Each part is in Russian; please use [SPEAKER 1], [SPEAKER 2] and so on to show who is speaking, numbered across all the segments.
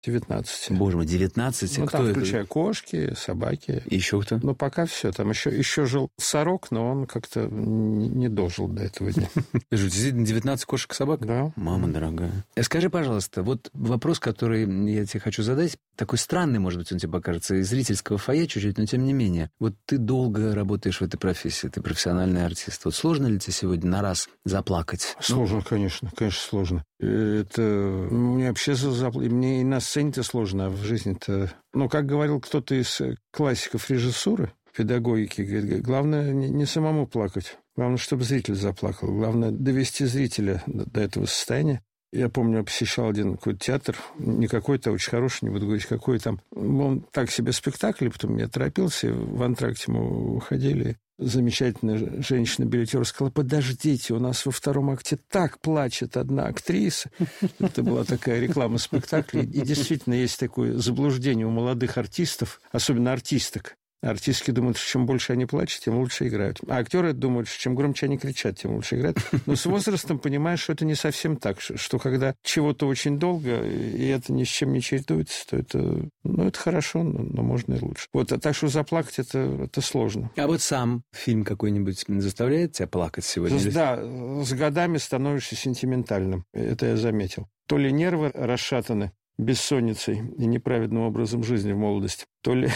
[SPEAKER 1] 19.
[SPEAKER 2] Боже мой, 19?
[SPEAKER 1] Ну,
[SPEAKER 2] кто
[SPEAKER 1] там,
[SPEAKER 2] это?
[SPEAKER 1] включая кошки, собаки.
[SPEAKER 2] Еще кто?
[SPEAKER 1] Ну, пока все. Там еще жил сорок, но он как-то не дожил до этого дня.
[SPEAKER 2] Действительно, 19 кошек-собак?
[SPEAKER 1] Да.
[SPEAKER 2] Мама дорогая. Скажи, пожалуйста, вот вопрос, который я тебе хочу задать, такой странный, может быть, он тебе покажется, из зрительского фойе чуть-чуть, но тем не менее. Вот ты долго работаешь в этой профессии, ты профессиональный артист. Вот сложно ли тебе сегодня на раз заплакать?
[SPEAKER 1] Сложно, конечно сложно. Это мне вообще мне и на сцене-то сложно, а в жизни-то... Ну, как говорил кто-то из классиков режиссуры, педагогики, говорит, главное не самому плакать, главное, чтобы зритель заплакал, главное довести зрителя до этого состояния. Я помню, я посещал один какой-то театр, не какой-то, очень хороший, не буду говорить, какой там. Он так себе спектакль, потом я торопился, и в антракте мы уходили. Замечательная женщина-билетер сказала, подождите, у нас во втором акте так плачет одна актриса. Это была такая реклама спектакля. И действительно есть такое заблуждение у молодых артистов, особенно артисток. Артистки думают, что чем больше они плачут, тем лучше играют. А актеры думают, что чем громче они кричат, тем лучше играют. Но с возрастом понимаешь, что это не совсем так, что когда чего-то очень долго, и это ни с чем не чередуется, то это, это хорошо, но можно и лучше. Вот, а так что заплакать это сложно.
[SPEAKER 2] А вот сам фильм какой-нибудь заставляет тебя плакать сегодня?
[SPEAKER 1] Да, с годами становишься сентиментальным. Это я заметил. То ли нервы расшатаны бессонницей и неправедным образом жизни в молодости, то ли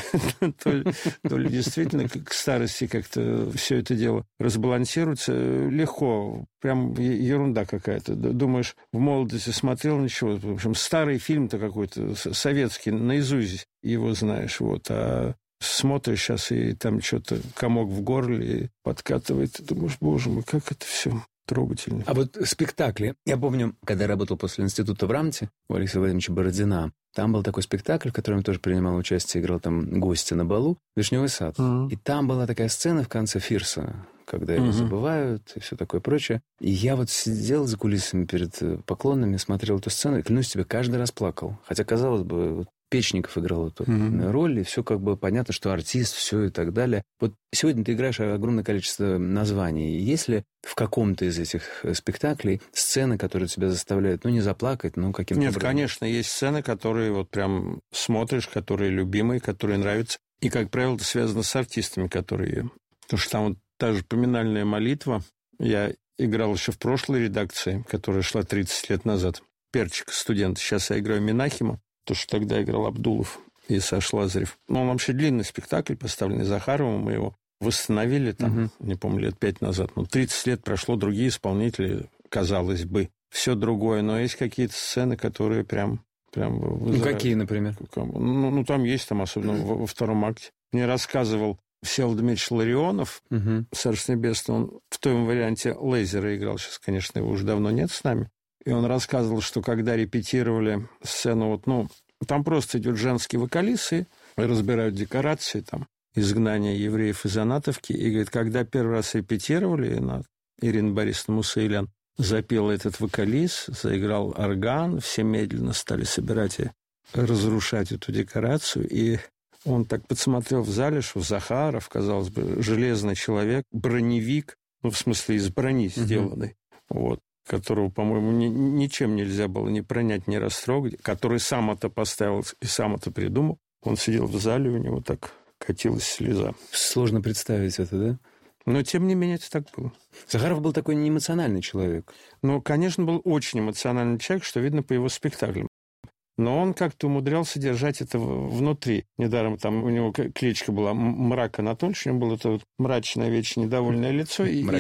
[SPEAKER 1] действительно к старости как-то все это дело разбалансируется легко, прям ерунда какая-то. Думаешь, в молодости смотрел ничего, в общем, старый фильм-то какой-то советский, наизусть его знаешь, вот, а смотришь сейчас, и там что-то комок в горле подкатывает, ты думаешь, боже мой, как это все трогательно.
[SPEAKER 2] А вот спектакли. Я помню, когда я работал после института в РАМТе у Алексея Владимировича Бородина, там был такой спектакль, в котором я тоже принимал участие, играл там гостя на балу, «Вишневый сад». И там была такая сцена в конце «Фирса», когда его забывают и все такое прочее. И я вот сидел за кулисами перед поклонами, смотрел эту сцену, и, клянусь тебе, каждый раз плакал. Хотя, казалось бы, вот Печников играл эту роль, и все как бы понятно, что артист, все и так далее. Вот сегодня ты играешь огромное количество названий. Есть ли в каком-то из этих спектаклей сцены, которые тебя заставляют, не заплакать, каким-то
[SPEAKER 1] Нет,
[SPEAKER 2] образом?
[SPEAKER 1] конечно, есть сцены, которые вот прям смотришь, которые любимые, которые нравятся. И, как правило, это связано с артистами, которые... Потому что там вот та же поминальная молитва. Я играл еще в прошлой редакции, которая шла 30 лет назад. Перчик, студент. Сейчас я играю Менахима. То, что тогда играл Абдулов и Саша Лазарев. Он вообще длинный спектакль, поставленный Захаровым. Мы его восстановили там, не помню, лет 5 назад. 30 лет прошло, другие исполнители, казалось бы. Все другое, но есть какие-то сцены, которые прям вызывают.
[SPEAKER 2] Какие, например?
[SPEAKER 1] Там есть, особенно во втором акте. Мне рассказывал Всеволод Дмитриевич Ларионов, Царство Небесное, он в том варианте Лейзера играл. Сейчас, конечно, его уже давно нет с нами. И он рассказывал, что когда репетировали сцену, там просто идет женский вокалист, и разбирают декорации, там, изгнание евреев из Анатовки. И, говорит, когда первый раз репетировали, Ирина Борисовна Мусаилян запела этот вокалист, заиграл орган, все медленно стали собирать и разрушать эту декорацию. И он так подсмотрел в зале, что Захаров, казалось бы, железный человек, броневик, в смысле из брони сделанный, которого, по-моему, ничем нельзя было ни пронять, ни растрогать, который сам это поставил и сам это придумал. Он сидел в зале, у него так катилась слеза.
[SPEAKER 2] Сложно представить это, да?
[SPEAKER 1] Но, тем не менее, это так было.
[SPEAKER 2] Захаров был такой неэмоциональный человек.
[SPEAKER 1] Конечно, был очень эмоциональный человек, что видно по его спектаклям. Но он как-то умудрялся держать это внутри. Недаром там у него кличка была Мрак Анатольевич, у него было это мрачное, вечно недовольное лицо.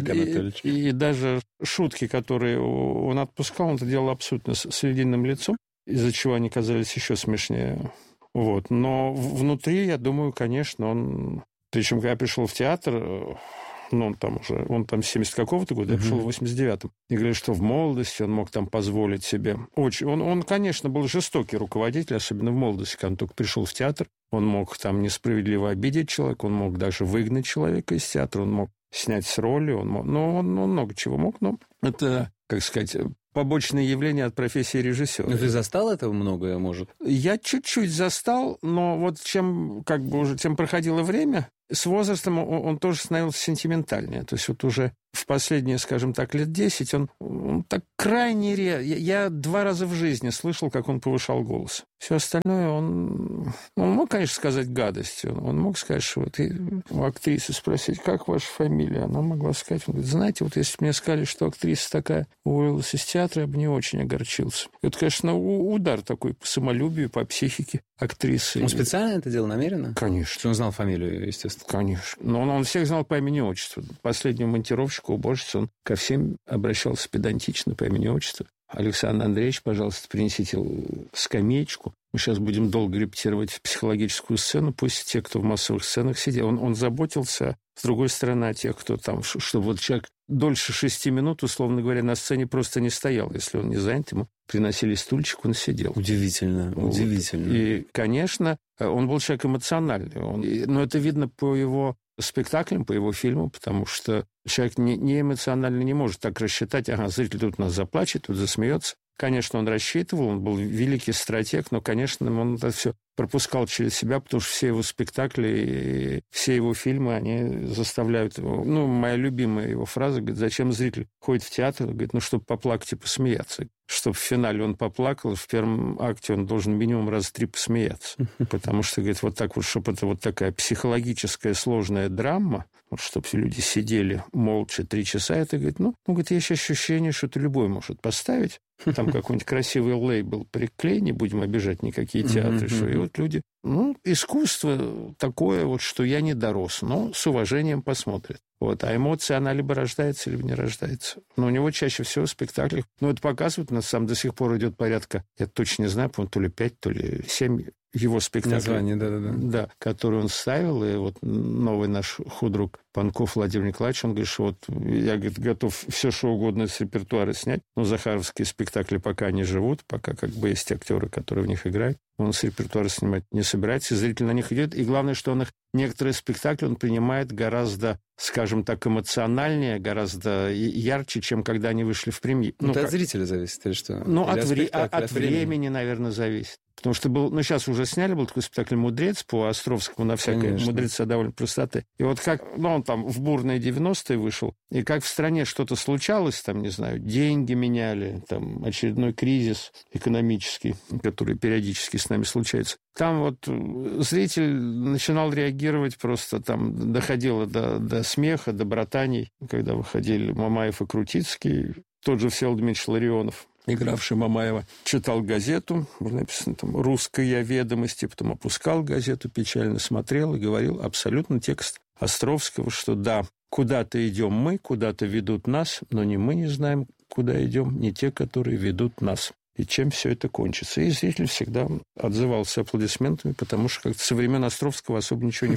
[SPEAKER 1] И даже шутки, которые он отпускал, он это делал абсолютно с ледяным лицом, из-за чего они казались еще смешнее. Но внутри, я думаю, конечно, он... Причем, когда я пришел в театр... он там с 70 какого-то года, я пришел в 89-м. И говорит, что в молодости он мог там позволить себе. Он, конечно, был жестокий руководитель, особенно в молодости, когда он только пришел в театр. Он мог там несправедливо обидеть человека, он мог даже выгнать человека из театра, он мог снять с роли, он много чего мог. Но это, как сказать, побочное явление от профессии режиссера.
[SPEAKER 2] Но ты застал этого многое, может?
[SPEAKER 1] Я чуть-чуть застал, но вот чем проходило время, с возрастом он тоже становился сентиментальнее. То есть вот уже в последние, скажем так, лет 10 он так крайне Я 2 раза в жизни слышал, как он повышал голос. Все остальное он мог, конечно, сказать гадость. Он мог сказать, что вот у актрисы спросить, как ваша фамилия? Она могла сказать, он говорит, знаете, вот если бы мне сказали, что актриса такая уволилась из театра, я бы не очень огорчился. Это, конечно, удар такой по самолюбию, по психике актрисы.
[SPEAKER 2] Он специально это делал, намеренно?
[SPEAKER 1] Конечно.
[SPEAKER 2] Что он знал фамилию, естественно.
[SPEAKER 1] Конечно. Но он всех знал по имени-отчеству. Последнему монтировщику, уборщице, он ко всем обращался педантично по имени-отчеству. Александр Андреевич, пожалуйста, принесите скамеечку. Мы сейчас будем долго репетировать психологическую сцену. Пусть те, кто в массовых сценах сидел, он заботился, с другой стороны, о тех, кто там, чтобы вот человек дольше 6 минут, условно говоря, на сцене просто не стоял. Если он не занят, ему приносили стульчик, он сидел.
[SPEAKER 2] Удивительно,
[SPEAKER 1] вот.
[SPEAKER 2] Удивительно.
[SPEAKER 1] И, конечно, он был человек эмоциональный. Но это видно по его спектаклям, по его фильму, потому что человек не эмоционально не может так рассчитать, зритель тут у нас заплачет, тут засмеется. Конечно, он рассчитывал, он был великий стратег, но, конечно, он это все пропускал через себя, потому что все его спектакли и все его фильмы, они заставляют его... моя любимая его фраза, говорит, зачем зритель ходит в театр? Говорит, чтобы поплакать и посмеяться. Чтобы в финале он поплакал, в первом акте он должен минимум раза 3 посмеяться. Потому что, говорит, вот так вот, чтобы это вот такая психологическая сложная драма, вот, чтобы люди сидели молча 3 часа, это, говорит, говорит, есть ощущение, что это любой может поставить. Там какой-нибудь красивый лейбл приклей, не будем обижать никакие театры, что и вот люди... искусство такое вот, что я не дорос, но с уважением посмотрят. Вот. А эмоция, она либо рождается, либо не рождается. Но у него чаще всего в спектаклях... это показывает, у нас сам до сих пор идет порядка, я точно не знаю, по-моему, то ли 5, то ли 7 его спектаклей.
[SPEAKER 2] Название, да.
[SPEAKER 1] Да, который он ставил, и вот новый наш худрук Панков Владимир Николаевич, он говорит, что вот я, говорит, готов все, что угодно с репертуара снять, но захаровские спектакли пока не живут, пока как бы есть актеры, которые в них играют. Он с репертуара снимать не собирается, и зритель на них идет. И главное, что некоторые спектакли он принимает гораздо, скажем так, эмоциональнее, гораздо ярче, чем когда они вышли в премьеру.
[SPEAKER 2] Это от зрителя зависит или что?
[SPEAKER 1] От времени, наверное, зависит. Потому что сейчас уже сняли, был такой спектакль «Мудрец» по Островскому на всякое. Конечно. «Мудреца» довольно простоты. И вот как, он там в бурные 90-е вышел, и как в стране что-то случалось, там, не знаю, деньги меняли, там, очередной кризис экономический, который периодически с нами случается. Там вот зритель начинал реагировать просто, там, доходило до смеха, до братаний, когда выходили Мамаев и Крутицкий, тот же Всеволод Дмитриевич Ларионов, игравший Мамаева, читал газету, написано там «Русская ведомости», потом опускал газету, печально смотрел и говорил абсолютно текст Островского, что да, куда-то идем мы, куда-то ведут нас, но не мы не знаем, куда идем, не те, которые ведут нас. И чем все это кончится. И зритель всегда отзывался аплодисментами, потому что как-то со времен Островского особо ничего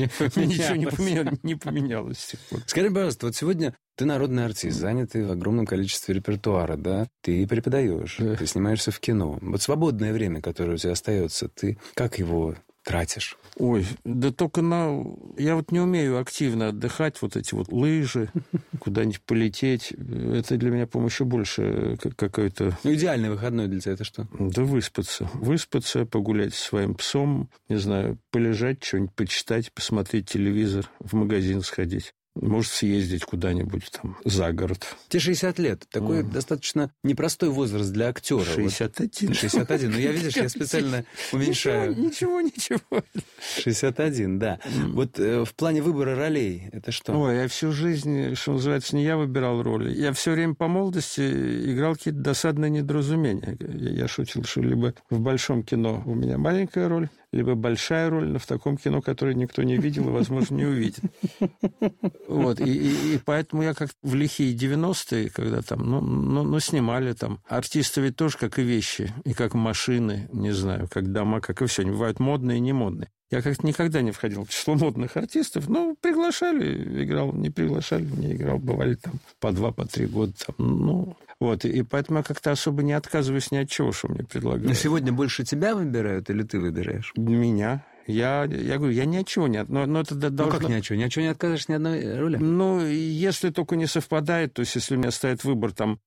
[SPEAKER 1] не поменялось с тех пор.
[SPEAKER 2] Скажи, пожалуйста, вот сегодня ты народный артист, занятый в огромном количестве репертуара, да? Ты преподаешь, ты снимаешься в кино. Вот свободное время, которое у тебя остается, ты как его тратишь?
[SPEAKER 1] Ой, да только я вот не умею активно отдыхать, вот эти вот лыжи, куда-нибудь полететь. Это для меня, по-моему, еще больше какой-то...
[SPEAKER 2] идеальный выходной для тебя это что?
[SPEAKER 1] Да выспаться. Выспаться, погулять со своим псом, не знаю, полежать, что-нибудь почитать, посмотреть телевизор, в магазин сходить. Может, съездить куда-нибудь там за город.
[SPEAKER 2] Тебе 60 лет. Такой достаточно непростой возраст для актера.
[SPEAKER 1] 61.
[SPEAKER 2] 61. Но я, видишь, я специально уменьшаю.
[SPEAKER 1] Ничего.
[SPEAKER 2] 61, да. Вот в плане выбора ролей, это что?
[SPEAKER 1] Ой, я всю жизнь, что называется, не я выбирал роли. Я все время по молодости играл какие-то досадные недоразумения. Я шутил, что либо в большом кино у меня маленькая роль, либо большая роль, но в таком кино, которое никто не видел и, возможно, не увидит. Вот, и поэтому я как в лихие 90-е, когда там, снимали там. Артисты ведь тоже, как и вещи, и как машины, не знаю, как дома, как и все. Они бывают модные и не модные. Я как-то никогда не входил в число модных артистов, но приглашали, играл, не приглашали, не играл. Бывали там по 2, по 3 года. Там, вот, и поэтому я как-то особо не отказываюсь ни от чего, что мне предлагают.
[SPEAKER 2] Но сегодня больше тебя выбирают или ты выбираешь?
[SPEAKER 1] Меня. Я говорю, я ни от чего не... Но это должно...
[SPEAKER 2] как ни от чего? Ни от чего не отказываешь ни одной роли?
[SPEAKER 1] Если только не совпадает, то есть если у меня стоит выбор там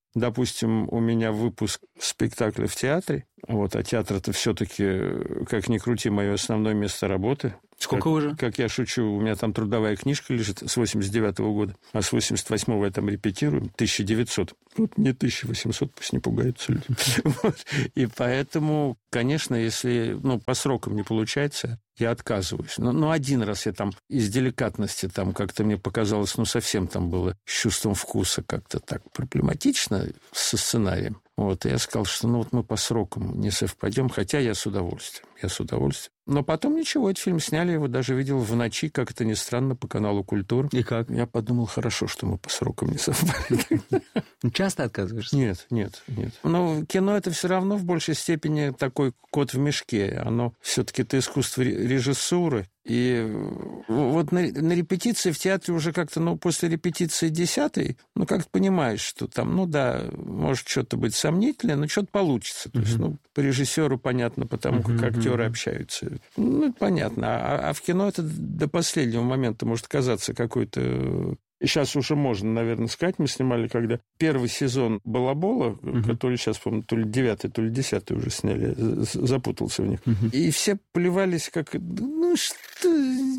[SPEAKER 1] допустим, у меня выпуск спектакля в театре, вот, а театр – это все-таки, как ни крути, мое основное место работы.
[SPEAKER 2] Сколько уже?
[SPEAKER 1] Как я шучу, у меня там трудовая книжка лежит с 89-го года, а с 88-го я там репетирую, 1900. Вот не 1800, пусть не пугаются люди. И поэтому, конечно, если по срокам не получается, я отказываюсь. Но один раз я там из деликатности, там как-то мне показалось, совсем там было с чувством вкуса как-то так проблематично со сценарием. Вот, и я сказал, что мы по срокам не совпадем, хотя я с удовольствием. Но потом ничего, этот фильм сняли, я его даже видел в ночи, как это ни странно, по каналу «Культура».
[SPEAKER 2] И как?
[SPEAKER 1] Я подумал, хорошо, что мы по срокам не совпали.
[SPEAKER 2] Часто отказываешься?
[SPEAKER 1] Нет. Но кино – это все равно в большей степени такой кот в мешке. Оно все-таки это искусство режиссуры. И вот на репетиции в театре уже как-то, после репетиции 10-й, как-то понимаешь, что там, может что-то быть сомнительное, но что-то получится. То есть, по режиссеру понятно, потому как актеры общаются. Понятно. А в кино это до последнего момента может казаться какой-то... И сейчас уже можно, наверное, сказать, мы снимали, когда первый сезон «Балабола», который сейчас, по-моему, то ли 9-й, то ли 10-й уже сняли, запутался в них. И все плевались как... что...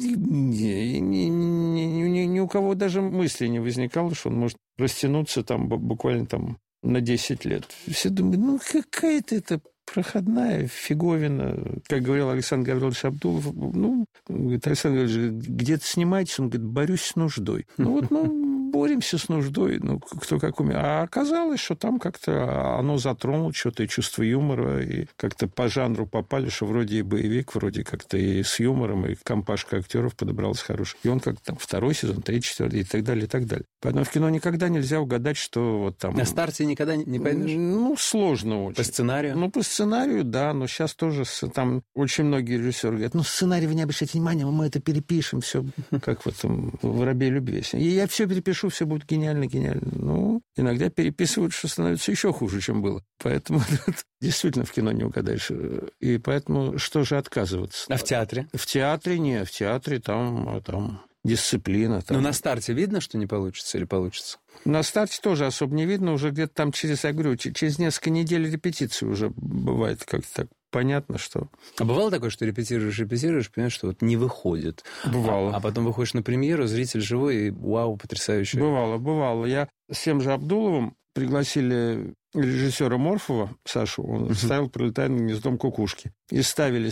[SPEAKER 1] Ни у кого даже мысли не возникало, что он может растянуться там буквально там на 10 лет. Все думают, какая-то это... проходная фиговина. Как говорил Александр Гаврилович Абдулов, говорит, Александр Гаврилович, где-то снимаетесь, он говорит, борюсь с нуждой. Боремся с нуждой, кто как умеет. А оказалось, что там как-то оно затронуло что-то, и чувство юмора, и как-то по жанру попали, что вроде и боевик, вроде как-то и с юмором, и компашка актеров подобралась хорошая. И он как-то там 2-й сезон, 3-й, 4-й и так далее, и так далее. Поэтому в кино никогда нельзя угадать, что вот там...
[SPEAKER 2] На старте никогда не поймешь?
[SPEAKER 1] Сложно очень.
[SPEAKER 2] По сценарию?
[SPEAKER 1] По сценарию, да, но сейчас тоже там очень многие режиссеры говорят, сценарий вы не обращайте внимания, мы это перепишем, все как в этом «Воробей любви». И я все перепишу, все будет гениально. Иногда переписывают, что становится еще хуже, чем было. Поэтому действительно в кино не угадаешь. И поэтому что же отказываться?
[SPEAKER 2] А в театре?
[SPEAKER 1] В театре там дисциплина.
[SPEAKER 2] Но на старте видно, что не получится или получится?
[SPEAKER 1] На старте тоже особо не видно. Уже где-то там через несколько недель репетиции уже бывает как-то так. Понятно, что... А
[SPEAKER 2] бывало такое, что репетируешь, понимаешь, что вот не выходит?
[SPEAKER 1] Бывало.
[SPEAKER 2] А потом выходишь на премьеру, зритель живой, и вау, потрясающе.
[SPEAKER 1] Бывало. Я с тем же Абдуловым пригласили режиссера Морфова, Сашу, он ставил «Пролетая над гнездом кукушки». И ставили,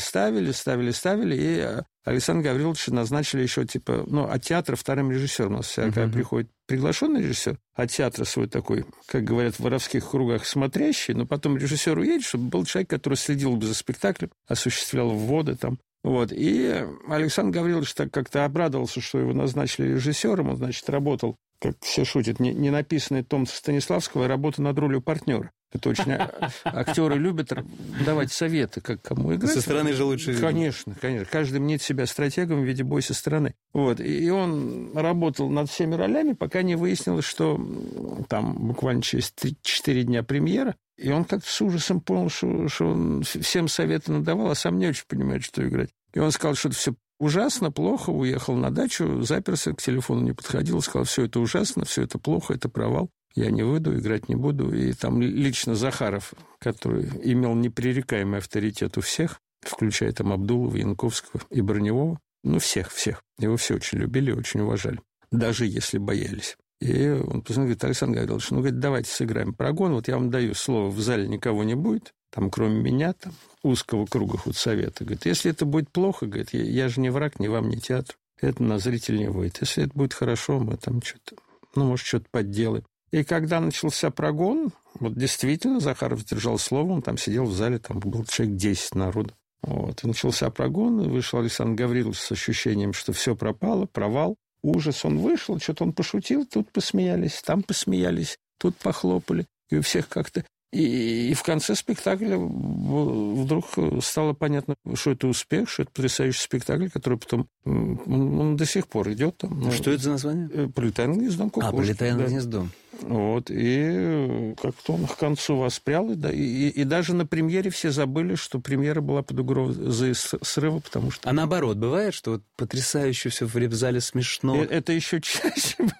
[SPEAKER 1] и Александра Гавриловича назначили еще, от театра вторым режиссером. У нас всякая приходит приглашенный режиссер, от театра свой такой, как говорят в воровских кругах, смотрящий, но потом режиссер уедет, чтобы был человек, который следил бы за спектаклем, осуществлял вводы там. Вот. И Александр Гаврилович так как-то обрадовался, что его назначили режиссером, он, работал, как все шутят, не написанный том Станиславского, работа над ролью партнера. Это очень актеры любят давать советы, как кому играть.
[SPEAKER 2] Со стороны же лучше.
[SPEAKER 1] Конечно. Каждый мнит себя стратегом в виде боя со стороны. Вот. И он работал над всеми ролями, пока не выяснилось, что там буквально через 4 дня премьера, и он как-то с ужасом понял, что он всем советы надавал, а сам не очень понимает, что играть. И он сказал, что это все ужасно, плохо, уехал на дачу, заперся, к телефону не подходил, сказал, все это ужасно, все это плохо, это провал. Я не выйду, играть не буду. И там лично Захаров, который имел непререкаемый авторитет у всех, включая там Абдулова, Янковского и Броневого, всех. Его все очень любили, очень уважали, даже если боялись. И он позвонил, говорит, Александр Гаврилович, давайте сыграем прогон, вот я вам даю слово, в зале никого не будет, там, кроме меня, там, узкого круга худсовета. Говорит, если это будет плохо, говорит, я же не враг, ни вам, ни театр, это на зритель не выйдет. Если это будет хорошо, мы там что-то, может, что-то подделаем. И когда начался прогон, вот действительно Захаров сдержал слово, он там сидел в зале, там был человек 10 народу. Вот. И начался прогон, и вышел Александр Гаврилович с ощущением, что все пропало, провал, ужас. Он вышел, что-то он пошутил, тут посмеялись, там посмеялись, тут похлопали. И у всех как-то... И в конце спектакля вдруг стало понятно, что это успех, что это потрясающий спектакль, который потом... Он до сих пор идет там.
[SPEAKER 2] Что это за название?
[SPEAKER 1] «Пролетая над гнездом кукушки».
[SPEAKER 2] «Пролетая над гнездом».
[SPEAKER 1] Вот, и как-то он к концу воспрял, и даже на премьере все забыли, что премьера была под угрозой срыва, потому что...
[SPEAKER 2] А наоборот, бывает, что вот потрясающе все в репзале смешно?
[SPEAKER 1] Это еще чаще бывает.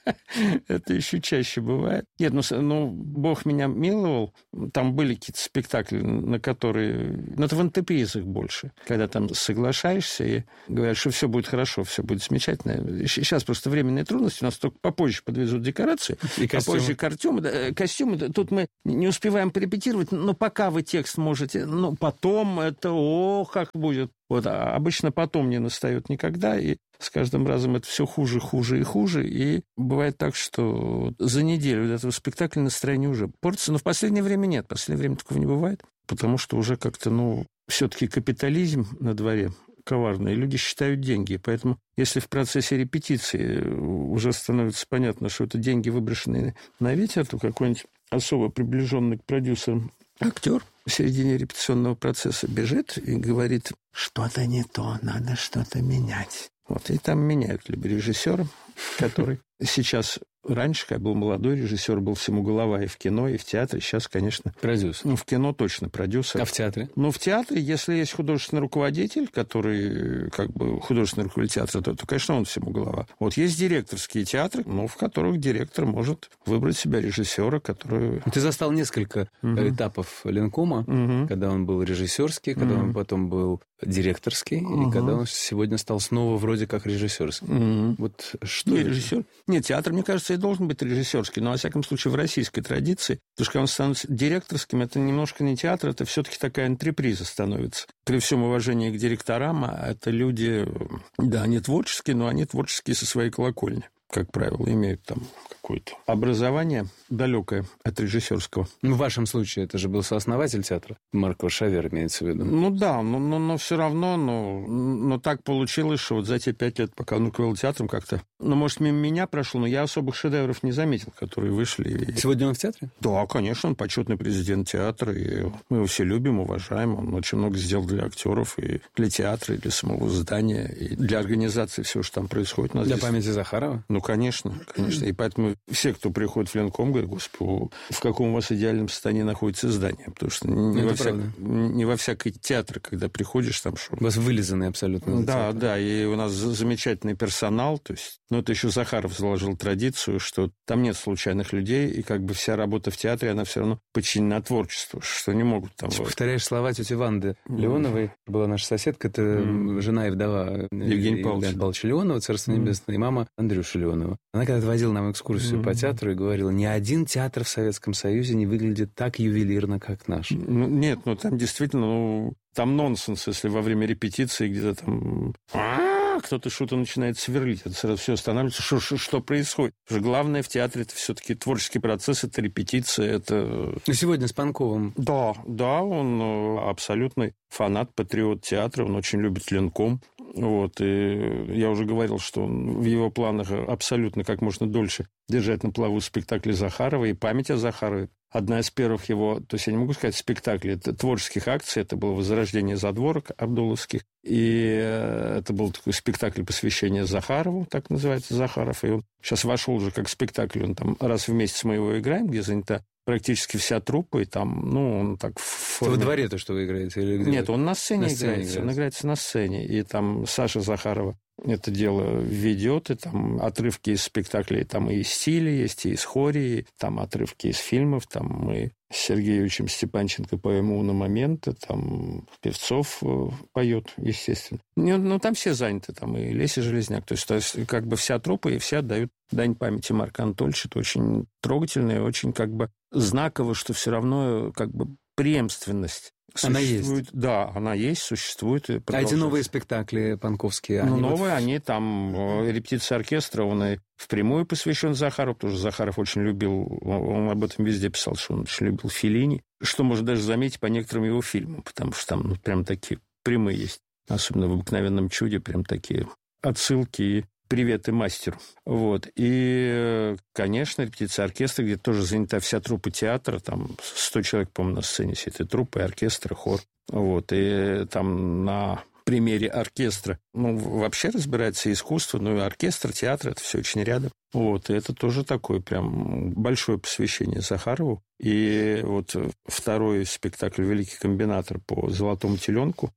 [SPEAKER 1] Это еще чаще бывает. Нет, ну, Бог меня миловал. Там были какие-то спектакли, на которые... Ну, это в антрепризах больше. Когда там соглашаешься и говорят, что все будет хорошо, все будет замечательно. Сейчас просто временные трудности. У нас только попозже подвезут декорации. И попозже костюмы. Тут мы не успеваем порепетировать, но пока вы текст можете... Ну, потом это... как будет. Вот, а обычно потом не настает никогда, и с каждым разом это все хуже, хуже и хуже, и бывает так, что за неделю до этого спектакля настроение уже портится, но в последнее время нет, в последнее время такого не бывает, потому что уже как-то, все-таки капитализм на дворе коварный, и люди считают деньги, поэтому если в процессе репетиции уже становится понятно, что это деньги, выброшенные на ветер, то какой-нибудь особо приближенный к продюсерам актер в середине репетиционного процесса бежит и говорит, что-то не то, надо что-то менять. Вот, и там меняют либо режиссера, который сейчас... Раньше, когда был молодой режиссер, был всему голова и в кино, и в театре. Сейчас, конечно...
[SPEAKER 2] Продюсер.
[SPEAKER 1] В кино точно продюсер.
[SPEAKER 2] А в театре?
[SPEAKER 1] В театре, если есть художественный руководитель, который художественный руководитель театра, то, конечно, он всему голова. Вот есть директорские театры, в которых директор может выбрать себе режиссера, который...
[SPEAKER 2] Ты застал несколько этапов Ленкома, когда он был режиссерский, когда он потом был директорский, и когда он сегодня стал снова вроде как режиссерский. Вот что
[SPEAKER 1] не режиссер? Нет, театр, мне кажется, и должен быть режиссерский, но, во всяком случае, в российской традиции, потому что когда он становится директорским, это немножко не театр, это все-таки такая антреприза становится. При всем уважении к директорам, это люди, да, они творческие, но они творческие со своей колокольни, как правило, имеют там какое-то образование далекое от режиссерского.
[SPEAKER 2] В вашем случае это же был сооснователь театра, Марко Шавер имеется в виду.
[SPEAKER 1] Да, но все равно, но так получилось, что вот за те 5 лет, пока он руководил театром, как-то, может, мимо меня прошло, но я особых шедевров не заметил, которые вышли.
[SPEAKER 2] Сегодня он в театре?
[SPEAKER 1] Да, конечно, он почетный президент театра, и мы его все любим, уважаем. Он очень много сделал для актеров, и для театра, и для самого здания, и для организации всего, что там происходит.
[SPEAKER 2] Для памяти Захарова?
[SPEAKER 1] Конечно. И поэтому все, кто приходит в Ленком, говорят, господи, в каком у вас идеальном состоянии находится здание. Потому что не во всякой театре, когда приходишь, там что...
[SPEAKER 2] У вас вылизанный абсолютно.
[SPEAKER 1] Да, и у нас замечательный персонал. То есть, это еще Захаров заложил традицию, что там нет случайных людей, и вся работа в театре, она все равно подчинена творчеству, что не могут там...
[SPEAKER 2] Ты повторяешь слова тети Ванды Леоновой, была наша соседка, это жена и вдова Евгения Павловича Леонова, Царство Небесное, и мама Андрюши Леонова. Она когда-то водила нам экскурсию по театру и говорила, ни один театр в Советском Союзе не выглядит так ювелирно, как наш.
[SPEAKER 1] Нет, там действительно, там нонсенс, если во время репетиции где-то там... кто-то что-то начинает сверлить, это сразу все останавливается, что происходит. Потому что главное в театре это все-таки творческий процесс, это репетиция, это...
[SPEAKER 2] Сегодня с Панковым.
[SPEAKER 1] Да, он абсолютный фанат, патриот театра, он очень любит Ленком. Вот, и я уже говорил, что в его планах абсолютно как можно дольше держать на плаву спектакли Захарова и память о Захарове. Одна из первых его, то есть я не могу сказать спектаклей, это творческих акций, это было «Возрождение задворок» абдуловских, и это был такой спектакль посвящения Захарову, так называется, Захаров, и он сейчас вошел уже как спектакль, он там раз в месяц мы его играем, где занята практически вся труппа, и там, он так в форме...
[SPEAKER 2] Во дворе то, что вы играете? Или где?
[SPEAKER 1] Нет, он на сцене играется, он играется на сцене, и там Саша Захарова это дело ведет, и там отрывки из спектаклей, там и из стиля есть, и из хории, там отрывки из фильмов, там мы с Сергеевичем Степанченко поем «Уна момента», там Певцов поет, естественно. Там все заняты, там и Леся Железняк, то есть вся труппа, и все отдают дань памяти Марка Анатольевича. Это очень трогательно и очень знаково, что все равно преемственность
[SPEAKER 2] она есть.
[SPEAKER 1] Да, она есть, существует.
[SPEAKER 2] А эти новые спектакли панковские?
[SPEAKER 1] Новые, они там, репетиция оркестра, он и впрямую посвящен Захарову, потому что Захаров очень любил, он об этом везде писал, что он очень любил Феллини, что можно даже заметить по некоторым его фильмам, потому что там прям такие прямые есть, особенно в «Обыкновенном чуде», прям такие отсылки и приветы мастеру. Вот. И, конечно, репетиция оркестра, где тоже занята вся труппа театра, там 100 человек, по-моему, на сцене сидит, и труппа, и оркестр, и хор. Вот. И там на примере оркестра, вообще разбирается искусство, и оркестр, театр, это все очень рядом. Вот. И это тоже такое прям большое посвящение Захарову. И вот второй спектакль «Великий комбинатор» по «Золотому теленку»,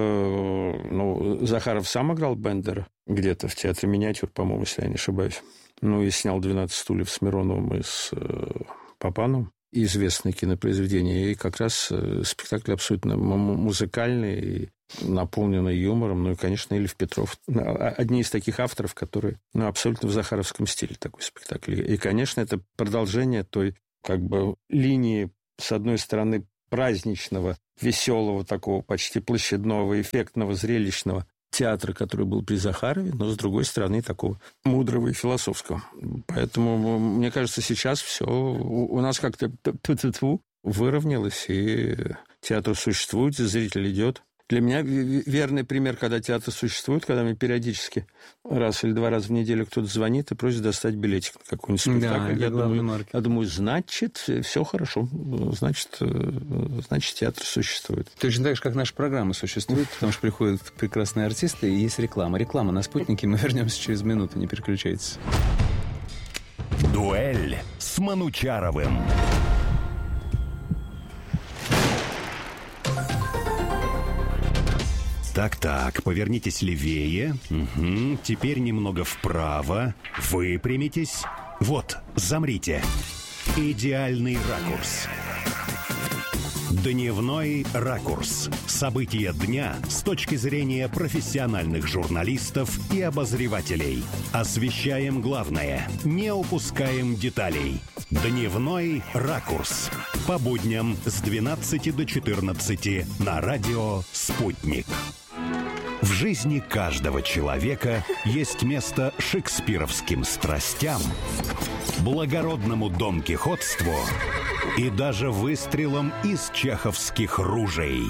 [SPEAKER 1] это, Захаров сам играл Бендера где-то в театре «Миниатюр», по-моему, если я не ошибаюсь. Ну, и снял «12 стульев» с Мироновым и с Папановым. Известное кинопроизведение. И как раз спектакль абсолютно музыкальный и наполненный юмором. Ну и, конечно, Ильф Петров. Одни из таких авторов, которые абсолютно в захаровском стиле такой спектакль. И, конечно, это продолжение той как бы линии, с одной стороны, праздничного, веселого, такого почти площадного, эффектного, зрелищного театра, который был при Захарове, но, с другой стороны, такого мудрого и философского. Поэтому, мне кажется, сейчас все у нас как-то выровнялось, и театр существует, зритель идет. Для меня верный пример, когда театр существует, когда мне периодически раз или два раза в неделю кто-то звонит и просит достать билетик на какой-нибудь спектакль. Я думаю, значит, все хорошо. Значит, театр существует.
[SPEAKER 2] Точно так же, как наша программа существует, потому что приходят прекрасные артисты, и есть реклама. Реклама на «Спутнике». Мы вернемся через минуту, не переключайтесь.
[SPEAKER 3] Дуэль с Манучаровым. Так, повернитесь левее. Угу. Теперь немного вправо. Выпрямитесь. Вот, замрите. Идеальный ракурс. Дневной ракурс. События дня с точки зрения профессиональных журналистов и обозревателей. Освещаем главное. Не упускаем деталей. Дневной ракурс. По будням с 12 до 14 на радио «Спутник». В жизни каждого человека есть место шекспировским страстям, благородному донкихотству и даже выстрелам из чеховских ружей.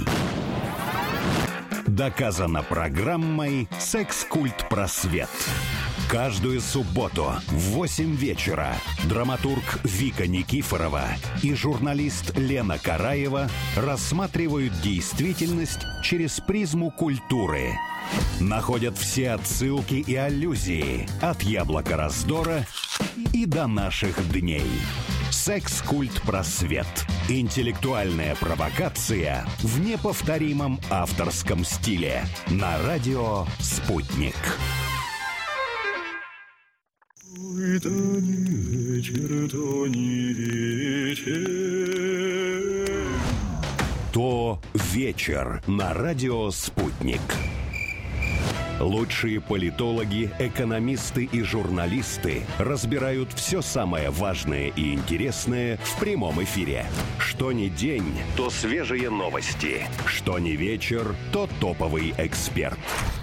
[SPEAKER 3] Доказано программой «Секс-культ просвет». Каждую субботу в 8 вечера драматург Вика Никифорова и журналист Лена Караева рассматривают действительность через призму культуры. Находят все отсылки и аллюзии от «Яблока раздора» и до наших дней. «Секс-культ просвет». Интеллектуальная провокация в неповторимом авторском стиле. На радио «Спутник».
[SPEAKER 4] То не вечер, то не вечер.
[SPEAKER 3] То вечер на радио «Спутник». Лучшие политологи, экономисты и журналисты разбирают все самое важное и интересное в прямом эфире. Что ни день, то свежие новости. Что ни вечер, то топовый эксперт.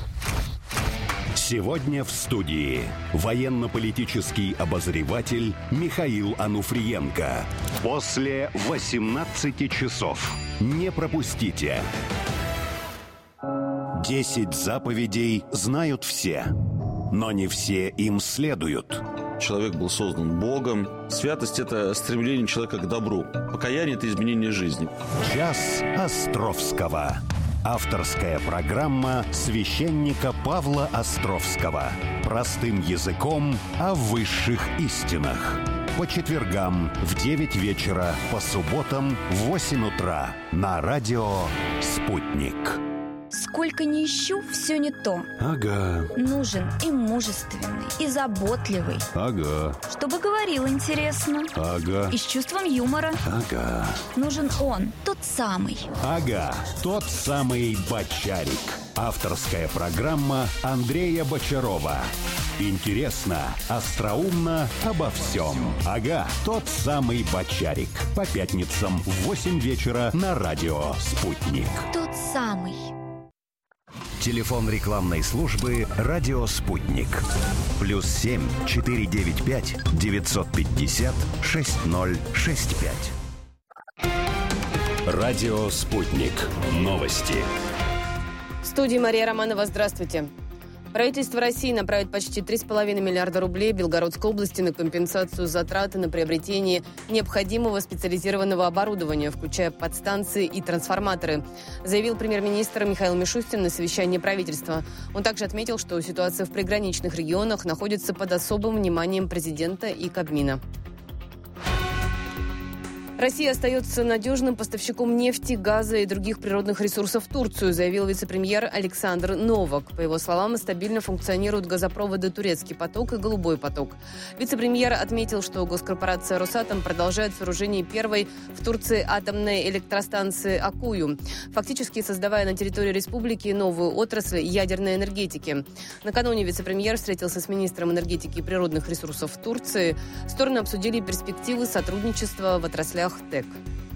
[SPEAKER 3] Сегодня в студии военно-политический обозреватель Михаил Ануфриенко. После 18 часов. Не пропустите. 10 заповедей знают все, но не все им следуют.
[SPEAKER 5] Человек был создан Богом. Святость – это стремление человека к добру. Покаяние – это изменение жизни.
[SPEAKER 3] Час Островского. Авторская программа священника Павла Островского. Простым языком о высших истинах. По четвергам в 9 вечера, по субботам в 8 утра на радио «Спутник».
[SPEAKER 6] Сколько ни ищу, все не то.
[SPEAKER 3] Ага.
[SPEAKER 6] Нужен и мужественный, и заботливый.
[SPEAKER 3] Ага.
[SPEAKER 6] Чтобы говорил интересно.
[SPEAKER 3] Ага.
[SPEAKER 6] И с чувством юмора.
[SPEAKER 3] Ага.
[SPEAKER 6] Нужен он, тот самый.
[SPEAKER 3] Ага, тот самый Бочарик. Авторская программа Андрея Бочарова. Интересно, остроумно, обо всем. Ага, тот самый Бочарик. По пятницам в 8 вечера на радио «Спутник».
[SPEAKER 6] Тот самый.
[SPEAKER 3] Телефон рекламной службы «Радио Спутник». +7 495 950 6065. Радио Спутник. Новости.
[SPEAKER 7] В студии Мария Романова. Здравствуйте. Правительство России направит почти 3,5 миллиарда рублей Белгородской области на компенсацию затрат на приобретение необходимого специализированного оборудования, включая подстанции и трансформаторы, заявил премьер-министр Михаил Мишустин на совещании правительства. Он также отметил, что ситуация в приграничных регионах находится под особым вниманием президента и Кабмина. Россия остается надежным поставщиком нефти, газа и других природных ресурсов в Турцию, заявил вице-премьер Александр Новак. По его словам, стабильно функционируют газопроводы «Турецкий поток» и «Голубой поток». Вице-премьер отметил, что госкорпорация «Росатом» продолжает сооружение первой в Турции атомной электростанции «Акую», фактически создавая на территории республики новую отрасль ядерной энергетики. Накануне вице-премьер встретился с министром энергетики и природных ресурсов Турции. Стороны обсудили перспективы сотрудничества в отраслях ТЭК.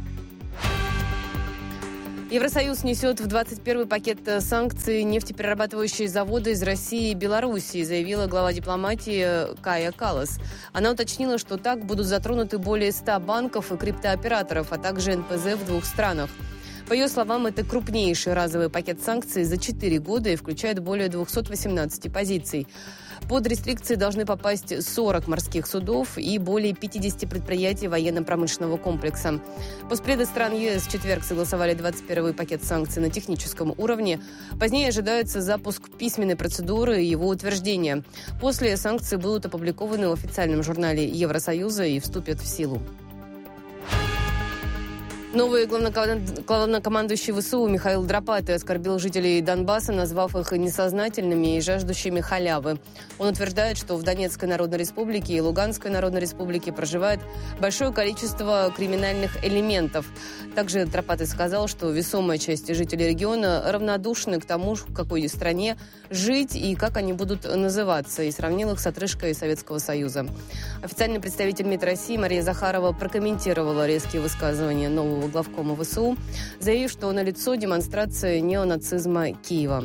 [SPEAKER 7] Евросоюз несет в 21-й пакет санкций нефтеперерабатывающие заводы из России и Белоруссии, заявила глава дипломатии Кая Каллас. Она уточнила, что так будут затронуты более 100 банков и криптооператоров, а также НПЗ в 2 странах. По ее словам, это крупнейший разовый пакет санкций за 4 года и включает более 218 позиций. Под рестрикции должны попасть 40 морских судов и более 50 предприятий военно-промышленного комплекса. Постпреды стран ЕС в четверг согласовали 21-й пакет санкций на техническом уровне. Позднее ожидается запуск письменной процедуры и его утверждение. После санкции будут опубликованы в официальном журнале Евросоюза и вступят в силу. Новый главнокомандующий ВСУ Михаил Драпатый оскорбил жителей Донбасса, назвав их несознательными и жаждущими халявы. Он утверждает, что в Донецкой Народной Республике и Луганской Народной Республике проживает большое количество криминальных элементов. Также Драпатый сказал, что весомая часть жителей региона равнодушны к тому, в какой стране жить и как они будут называться, и сравнил их с отрыжкой Советского Союза. Официальный представитель МИД России Мария Захарова прокомментировала резкие высказывания нового главкома ВСУ, заявив, что налицо демонстрация неонацизма Киева.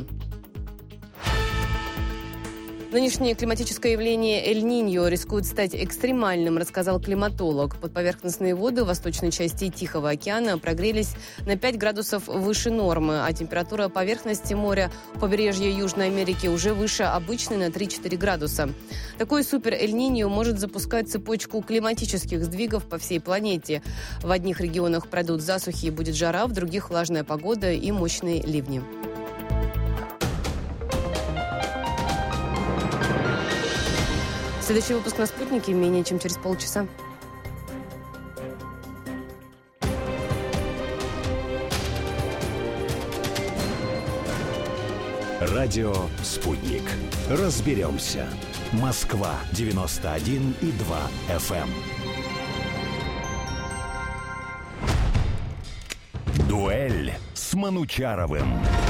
[SPEAKER 7] Нынешнее климатическое явление Эль-Ниньо рискует стать экстремальным, рассказал климатолог. Подповерхностные воды в восточной части Тихого океана прогрелись на 5 градусов выше нормы, а температура поверхности моря у побережья Южной Америки уже выше обычной на 3-4 градуса. Такой супер Эль-Ниньо может запускать цепочку климатических сдвигов по всей планете. В одних регионах пройдут засухи и будет жара, в других влажная погода и мощные ливни. Следующий выпуск на «Спутнике» менее чем через полчаса.
[SPEAKER 3] Радио «Спутник». Разберемся. Москва, 91,2 FM. Дуэль с Манучаровым.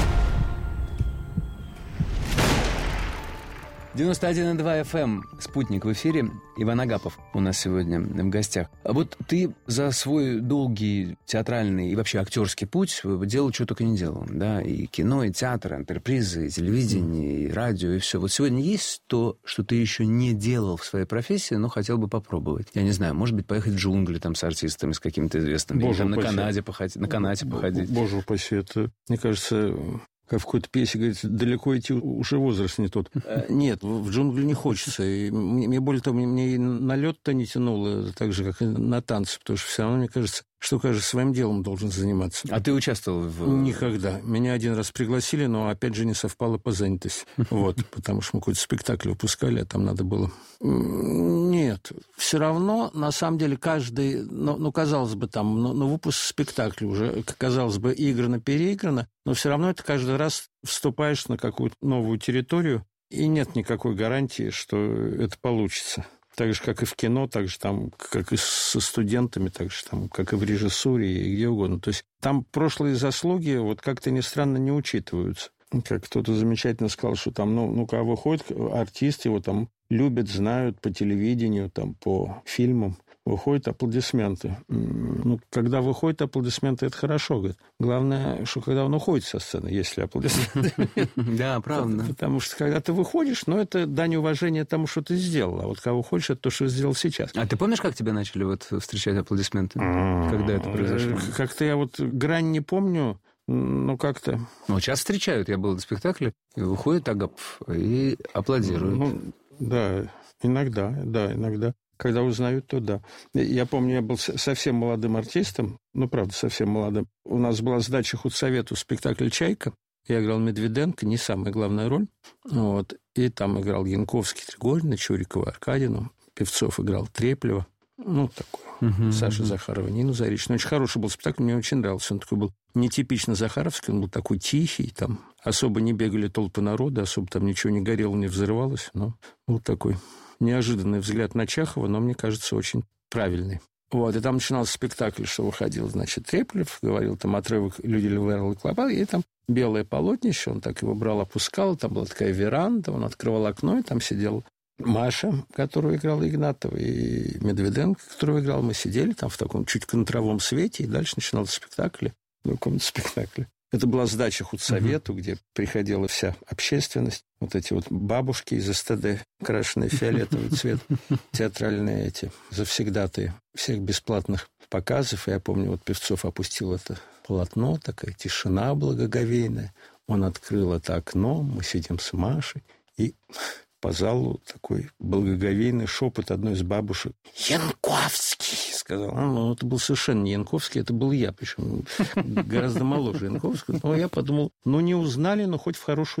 [SPEAKER 2] 91,2 FM, «Спутник» в эфире. Иван Агапов у нас сегодня в гостях. А вот ты за свой долгий театральный и вообще актерский путь делал, что только не делал. Да? И кино, и театр, и антрепризы, и телевидение, и радио, и все. Вот сегодня есть то, что ты еще не делал в своей профессии, но хотел бы попробовать? Я не знаю, может быть, поехать в джунгли там, с артистами, с какими-то известными. Боже, или там на канате походить.
[SPEAKER 1] Боже упаси, это, мне кажется... Как в какой-то песне говорится, далеко идти уже возраст не тот. Нет, в джунгли не хочется. И мне, более того, мне и на лед-то не тянуло, так же, как и на танцы, потому что все равно, мне кажется, что каждый своим делом должен заниматься.
[SPEAKER 2] А ты участвовал в...
[SPEAKER 1] Никогда. Меня один раз пригласили, но опять же не совпало по занятости. Вот, потому что мы какой-то спектакль выпускали, а там надо было... Нет. Все равно, на самом деле, каждый... Ну, казалось бы, там, выпуск спектакля уже, казалось бы, играно-переиграно, но все равно это каждый раз вступаешь на какую-то новую территорию, и нет никакой гарантии, что это получится. Так же, как и в кино, так же там, как и со студентами, так же там, как и в режиссуре, и где угодно. То есть там прошлые заслуги, вот как-то ни странно, не учитываются. Как кто-то замечательно сказал, что там, когда выходит артист, его там любят, знают по телевидению, там, по фильмам. Выходят аплодисменты. Когда выходят аплодисменты, это хорошо. Говорит. Главное, что когда он уходит со сцены, если аплодисменты.
[SPEAKER 2] Да, правда.
[SPEAKER 1] Потому что когда ты выходишь, это дань уважения тому, что ты сделал. А вот когда выходишь, это то, что сделал сейчас.
[SPEAKER 2] А ты помнишь, как тебя начали встречать аплодисменты? Когда это произошло?
[SPEAKER 1] Как-то я грань не помню, как-то...
[SPEAKER 2] Сейчас встречают. Я был на спектакле, и выходит Агапов и аплодируют.
[SPEAKER 1] Да, иногда. Когда узнают, то да. Я помню, я был совсем молодым артистом, правда, совсем молодым. У нас была сдача худсовету спектакля «Чайка». Я играл Медведенко, не самая главная роль. И там играл Янковский, Тригорина, Чурикова, Аркадину. Певцов играл Треплева. Ну, такой. Саша Захарова, Нина Заречная. Очень хороший был спектакль, мне очень нравился. Он такой был нетипично захаровский, он был такой тихий, там особо не бегали толпы народа, особо там ничего не горело, не взрывалось. Но вот такой неожиданный взгляд на Чехова, но, мне кажется, очень правильный. Вот, и там начинался спектакль, что выходил, значит, Треплев, говорил там отрывок «Люди Верл и Клопа», и там белое полотнище, он так его брал, опускал, там была такая веранда, он открывал окно, и там сидел Маша, которую играла Игнатова, и Медведенко, которую играл. Мы сидели там в таком чуть контровом свете, и дальше начинался спектакль, в каком-то спектакле. Это была сдача худсовету, где приходила вся общественность. Вот эти вот бабушки из СТД, крашеные фиолетовый цвет, театральные эти завсегдатые всех бесплатных показов. Я помню, вот Певцов опустил это полотно, такая тишина благоговейная. Он открыл это окно, мы сидим с Машей, и по залу такой благоговейный шепот одной из бабушек. «Янковский!» сказал. Ну, это был совершенно не Янковский, это был я, причем гораздо моложе Янковского. Но я подумал, ну, не узнали, но хоть в хорошую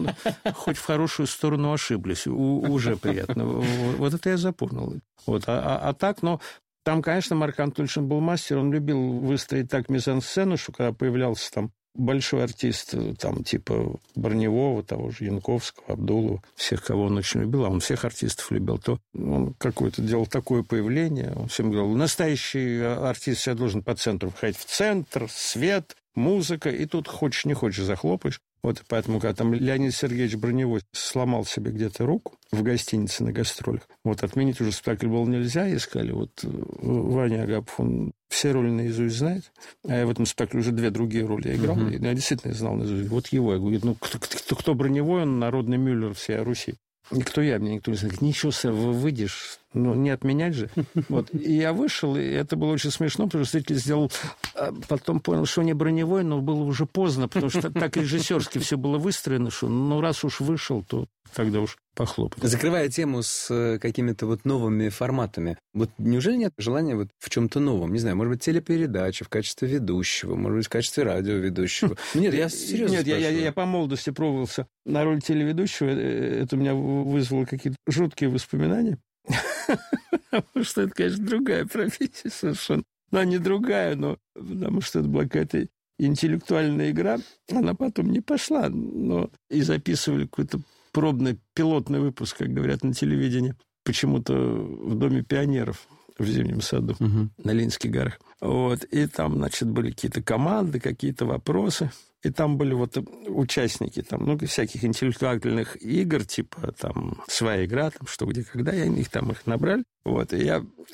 [SPEAKER 1] сторону ошиблись. Уже приятно. Вот это я запомнил. Вот. А так, но там, конечно, Марк Анатольевич был мастер, он любил выстроить так мизансцену, что когда появлялся там большой артист, там, типа Броневого, того же Янковского, Абдулова, всех, кого он очень любил, а он всех артистов любил, то он какое-то делал такое появление, он всем говорил, настоящий артист себя должен по центру входить, в центр, свет, музыка, и тут хочешь не хочешь захлопаешь. Вот поэтому, когда там Леонид Сергеевич Броневой сломал себе где-то руку в гостинице на гастролях, вот отменить уже спектакль было нельзя, и сказали, вот Ваня Агапов, он все роли наизусть знает, а я в этом спектакле уже 2 другие роли я играл, и я действительно знал наизусть. Вот его, я говорю, ну, кто Броневой, он народный Мюллер всей Руси. Никто я, мне никто не знает. Ничего себе, выйдешь, ну, не отменять же. Вот. И я вышел, и это было очень смешно, потому что зритель сделал... Потом понял, что не Броневой, но было уже поздно, потому что так режиссерски все было выстроено, что ну, раз уж вышел, то тогда уж похлопать.
[SPEAKER 2] Закрывая тему с какими-то вот новыми форматами, вот неужели нет желания вот в чем-то новом? Не знаю, может быть, телепередача в качестве ведущего, может быть, в качестве радиоведущего? Нет, я серьезно спрашиваю.
[SPEAKER 1] Нет, я по молодости пробовался на роль телеведущего, это у меня вызвало какие-то жуткие воспоминания. Потому что это, конечно, другая профессия совершенно. Ну, не другая, но потому что это была какая-то интеллектуальная игра. Она потом не пошла, но и записывали какой-то пробный пилотный выпуск, как говорят на телевидении, почему-то в Доме пионеров в Зимнем саду на Ленинских горах. Вот. И там, значит, были какие-то команды, какие-то вопросы. И там были вот участники там, ну, всяких интеллектуальных игр, типа там «Своя игра», там «Что, где, когда». Их набрали. Вот. И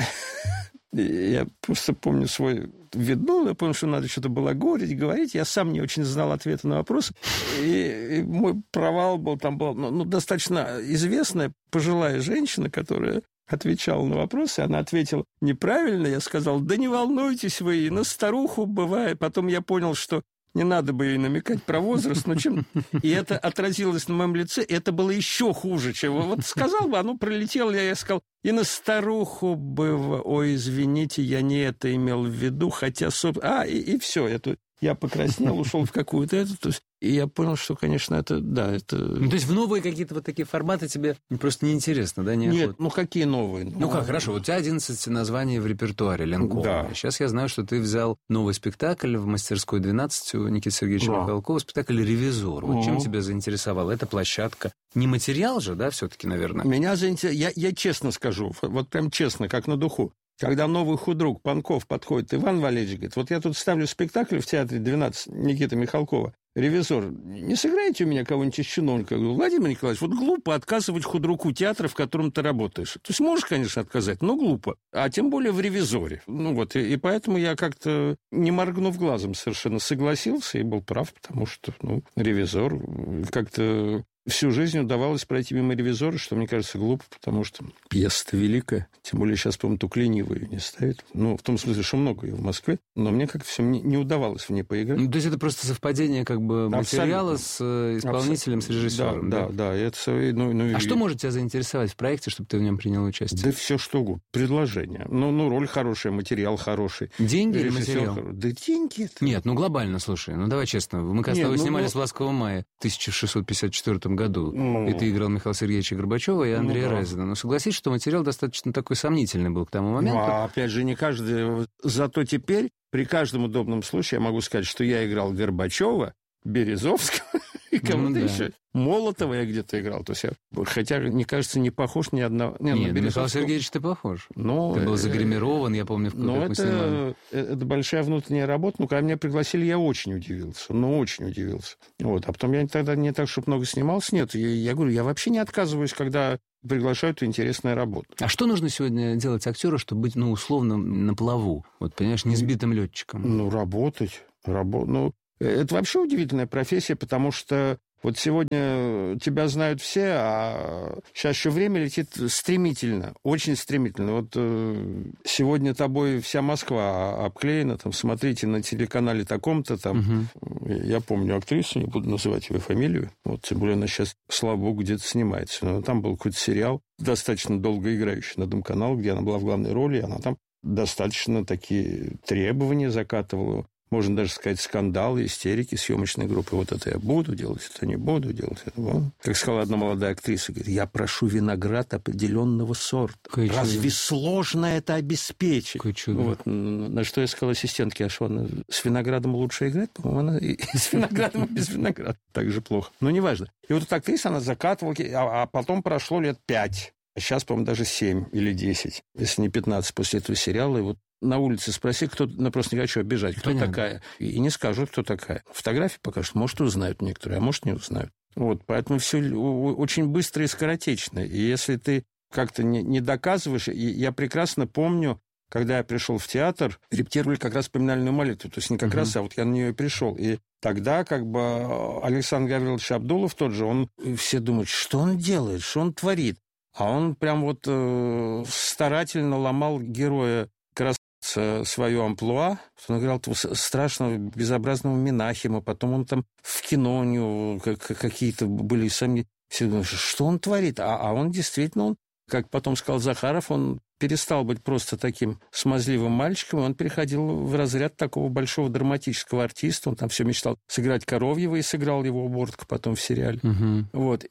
[SPEAKER 1] я просто помню свой вид был, я помню, что надо что-то балагурить, говорить. Я сам не очень знал ответы на вопросы. И мой провал был, там была достаточно известная пожилая женщина, которая отвечала на вопросы. Она ответила неправильно. Я сказал, да не волнуйтесь вы, и на старуху бывает. Потом я понял, что не надо бы ей намекать про возраст, но чем... И это отразилось на моем лице, и это было еще хуже, чем... Вот сказал бы, оно пролетело, я сказал, и на старуху бы... Ой, извините, я не это имел в виду, хотя... И все, это... Я покраснел, ушел в какую-то эту... То есть, и я понял, что, конечно, это... Да, это...
[SPEAKER 2] Ну, то есть в новые какие-то вот такие форматы тебе просто неинтересно, да?
[SPEAKER 1] Нет, ну какие новые?
[SPEAKER 2] Ну как, хорошо, вот у тебя 11 названий в репертуаре Ленкова.
[SPEAKER 1] Да.
[SPEAKER 2] Сейчас я знаю, что ты взял новый спектакль в «Мастерской 12» у Никиты Сергеевича Михалкова, спектакль «Ревизор». Вот чем тебя заинтересовала эта площадка? Не материал же, да, все-таки, наверное?
[SPEAKER 1] Меня заинтересовало... Я честно скажу, вот прям честно, как на духу. Когда новый худрук Панков подходит, Иван Валерьевич говорит, вот я тут ставлю спектакль в театре 12 Никиты Михалкова, «Ревизор». Не сыграете у меня кого-нибудь из чиновника? Я говорю, Владимир Николаевич, вот глупо отказывать худруку театра, в котором ты работаешь. То есть можешь, конечно, отказать, но глупо. А тем более в «Ревизоре». Ну вот, и поэтому я как-то, не моргнув глазом, совершенно согласился и был прав, потому что, «Ревизор» как-то... Всю жизнь удавалось пройти мимо «Ревизора», что, мне кажется, глупо, потому что пьеса-то великая. Тем более сейчас, по-моему, Туклиньева ее не ставит. Ну, в том смысле, что много ее в Москве. Но мне как-то все не удавалось в ней поиграть.
[SPEAKER 2] Ну, то есть это просто совпадение как бы материала с исполнителем, с режиссером.
[SPEAKER 1] Да. Это,
[SPEAKER 2] что может тебя заинтересовать в проекте, чтобы ты в нем принял участие?
[SPEAKER 1] Да все что угодно. Предложение. Роль хорошая, материал хороший.
[SPEAKER 2] Деньги или материал?
[SPEAKER 1] Да деньги это...
[SPEAKER 2] Нет, глобально, слушай. Давай честно. Мы, когда с тобой снимали «С ласкового мая» в 1654 году, году. И ты играл Михаила Сергеевича Горбачева и Андрея Райзена. Но согласись, что материал достаточно такой сомнительный был к тому моменту.
[SPEAKER 1] Ну, опять же, не каждый... Зато теперь при каждом удобном случае я могу сказать, что я играл Горбачева, Березовского и кого-то еще. Молотова я где-то играл. То есть я, хотя, мне кажется, не похож ни одного...
[SPEAKER 2] Нет, на Михаила Сергеевича ты похож. Ты был загримирован, я помню, как мы снимали.
[SPEAKER 1] Это большая внутренняя работа. Ну, когда меня пригласили, я очень удивился. Очень удивился. Вот. А потом я тогда не так, чтобы много снимался. Нет, я говорю, я вообще не отказываюсь, когда приглашают, интересная работа.
[SPEAKER 2] А что нужно сегодня делать актеру, чтобы быть, условно, на плаву? Вот, понимаешь, не сбитым летчиком.
[SPEAKER 1] Работать. Это вообще удивительная профессия, потому что вот сегодня тебя знают все, а сейчас еще время летит стремительно, очень стремительно. Вот сегодня тобой вся Москва обклеена, там, смотрите на телеканале таком-то, там, я помню актрису, не буду называть ее фамилию, вот, тем более она сейчас, слава богу, где-то снимается, но там был какой-то сериал, достаточно долго играющий на Дом-канал, где она была в главной роли, и она там достаточно такие требования закатывала. Можно даже сказать, скандалы, истерики съемочной группы. Вот это я буду делать, это не буду делать. Как сказала одна молодая актриса, говорит, я прошу виноград определенного сорта. Разве сложно это обеспечить? Вот. На что я сказал ассистентке Ашвана, с виноградом лучше играть, по-моему, она и с виноградом, и без винограда. Так же плохо. Но неважно. И вот эта актриса, она закатывала, а потом прошло лет 5. А сейчас, по-моему, даже 7 или 10, если не 15 после этого сериала. И вот на улице спроси, кто... просто не хочу обижать, кто такая. И не скажут, кто такая. Фотографии покажут, может, узнают некоторые, а может, не узнают. Вот, поэтому все очень быстро и скоротечно. И если ты как-то не доказываешь... Я прекрасно помню, когда я пришел в театр, репетировали как раз поминальную молитву. То есть не как раз, а вот я на нее и пришел. И тогда как бы Александр Гаврилович Абдулов тот же, все думают, что он делает, что он творит. А он прям вот старательно ломал героя как раз свое амплуа. Он играл страшного, безобразного Менахема. Потом он там в кино у него какие-то были сомнения. Все думают, что он творит? А он действительно, как потом сказал Захаров, он перестал быть просто таким смазливым мальчиком, он переходил в разряд такого большого драматического артиста. Он там все мечтал сыграть Коровьева, и сыграл его Бортко потом в сериале. Вот.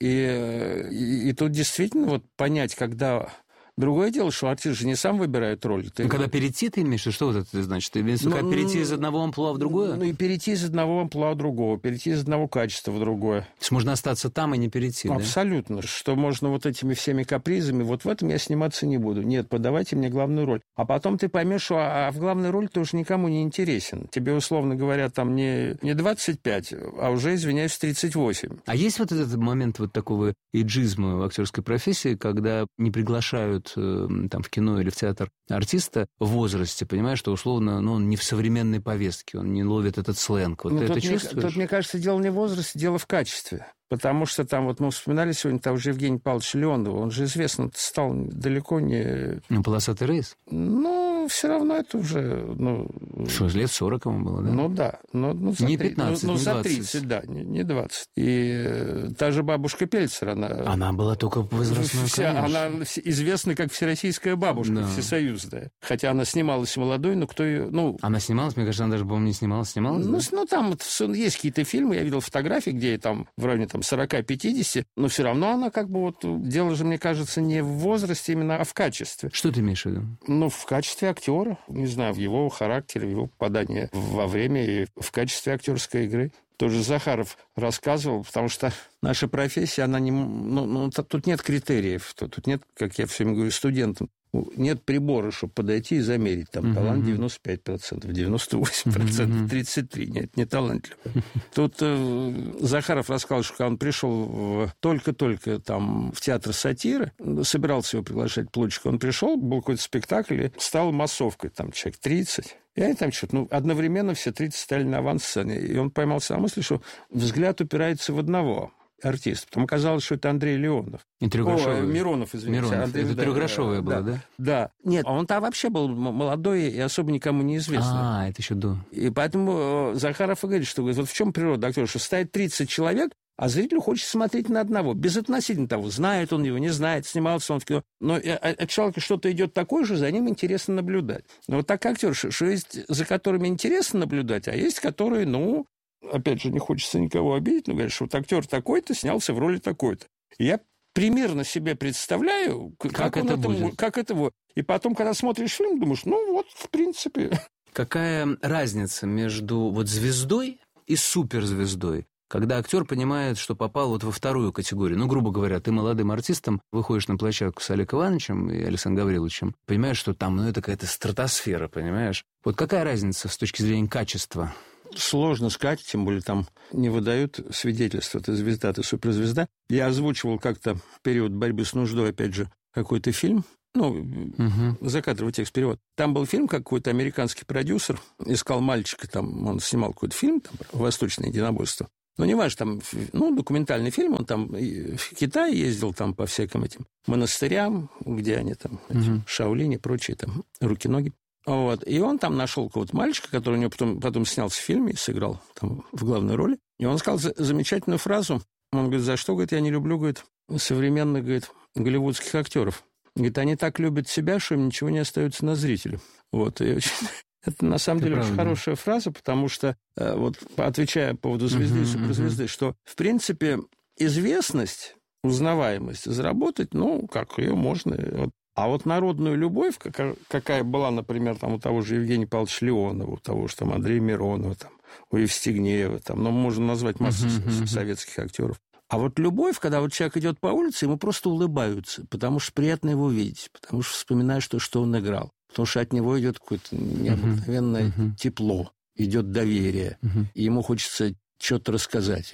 [SPEAKER 1] И тут действительно вот понять, когда... Другое дело, что артист же не сам выбирает роль.
[SPEAKER 2] Когда перейти, ты имеешь в виду, что вот это значит? Ты имеешь в виду, перейти из одного амплуа в другое?
[SPEAKER 1] И перейти из одного амплуа в другого, перейти из одного качества в другое.
[SPEAKER 2] То есть можно остаться там и не перейти,
[SPEAKER 1] абсолютно. Да? Что можно вот этими всеми капризами, вот в этом я сниматься не буду. Нет, подавайте мне главную роль. А потом ты поймешь, что в главной роли ты уже никому не интересен. Тебе, условно говоря, там не 25, а уже, извиняюсь, 38.
[SPEAKER 2] А есть вот этот момент вот такого эйджизма в актерской профессии, когда не приглашают там в кино или в театр артиста в возрасте, понимаешь, что условно, он не в современной повестке, он не ловит этот сленг. Вот ты это чувствуешь?
[SPEAKER 1] Тут, мне кажется, дело не в возрасте, дело в качестве. Потому что там, вот мы вспоминали сегодня того же Евгения Павловича Леонова, он же известно стал далеко не...
[SPEAKER 2] «Полосатый рейс»?
[SPEAKER 1] Все равно это уже...
[SPEAKER 2] Что, лет 40 ему было, да?
[SPEAKER 1] Да.
[SPEAKER 2] Не 15, не 20.
[SPEAKER 1] За 30, да, не 20. И та же бабушка Пельцер,
[SPEAKER 2] она была только возрастной, конечно.
[SPEAKER 1] Она известна как всероссийская бабушка, всесоюзная. Хотя она снималась молодой, но кто ее...
[SPEAKER 2] Она снималась? Мне кажется, она даже, по-моему, не снималась.
[SPEAKER 1] Там есть какие-то фильмы, я видел фотографии, где там в районе 40-50, но все равно она как бы дело же, мне кажется, не в возрасте именно, а в качестве.
[SPEAKER 2] Что ты имеешь в виду?
[SPEAKER 1] В качестве актера, не знаю, в его характере, в его попадании во время и в качестве актерской игры. Тоже Захаров рассказывал, потому что наша профессия, она не... тут нет критериев, тут нет, как я все время говорю студентам, нет прибора, чтобы подойти и замерить. Там талант 95%, 98%, 33%. Нет, не талантливый. Тут Захаров рассказал, что когда он пришел только-только там в театр сатиры, собирался его приглашать Плутчика, он пришел, был какой-то спектакль, и стал массовкой, там человек 30. И они там что-то, одновременно все 30 стали на авансцене. И он поймался на мысли, что взгляд упирается в одного артиста. Потом оказалось, что это Андрей Леонов. Миронов, извините.
[SPEAKER 2] Это трехгрошовая была, да?
[SPEAKER 1] Да. Нет, он-то вообще был молодой и особо никому не известный.
[SPEAKER 2] Это еще до.
[SPEAKER 1] И поэтому Захаров и говорит, что вот в чем природа актера, что стоит 30 человек, а зрителю хочется смотреть на одного, безотносительно того, знает он его, не знает, снимался он в кино. Но от человека что-то идет такое же, за ним интересно наблюдать. Но вот так актер, что есть за которыми интересно наблюдать, а есть которые, опять же, не хочется никого обидеть, но говорят, что вот актер такой-то снялся в роли такой-то. И я примерно себе представляю, как это будет. Как это будет. И потом, когда смотришь фильм, думаешь, ну вот, в принципе...
[SPEAKER 2] Какая разница между вот звездой и суперзвездой? Когда актер понимает, что попал вот во вторую категорию. Ну, грубо говоря, ты молодым артистом выходишь на площадку с Олегом Ивановичем и Александром Гавриловичем, понимаешь, что там, ну, это какая-то стратосфера, понимаешь? Вот какая разница с точки зрения качества?
[SPEAKER 1] Сложно сказать, тем более там не выдают свидетельства, ты звезда, ты суперзвезда. Я озвучивал как-то в период борьбы с нуждой, опять же, какой-то фильм, закадровый текст, перевод. Там был фильм, какой-то американский продюсер искал мальчика, там он снимал какой-то фильм, там, «Восточное единоборство». Ну, не важно, там, документальный фильм, он там в Китай ездил там по всяким этим монастырям, где они там, Шаолинь и прочие там, руки-ноги. Вот. И он там нашел какого-то мальчика, который у него потом снялся в фильме и сыграл там в главной роли. И он сказал замечательную фразу. Он говорит, за что, говорит, я не люблю, говорит, современных, говорит, голливудских актеров. Говорит, они так любят себя, что им ничего не остается на зрителя. Вот. И это, на самом деле, очень хорошая фраза, потому что, вот, отвечая по поводу звезды и суперзвезды, что, в принципе, известность, узнаваемость заработать, ее можно... Вот. А вот народную любовь, какая была, например, там, у того же Евгения Павловича Леонова, у того же там, Андрея Миронова, там, у Евстигнеева, там, можно назвать массу советских актеров. А вот любовь, когда вот человек идет по улице, ему просто улыбаются, потому что приятно его видеть, потому что вспоминаешь то, что он играл, потому что от него идет какое-то необыкновенное тепло, идет доверие, и ему хочется что-то рассказать.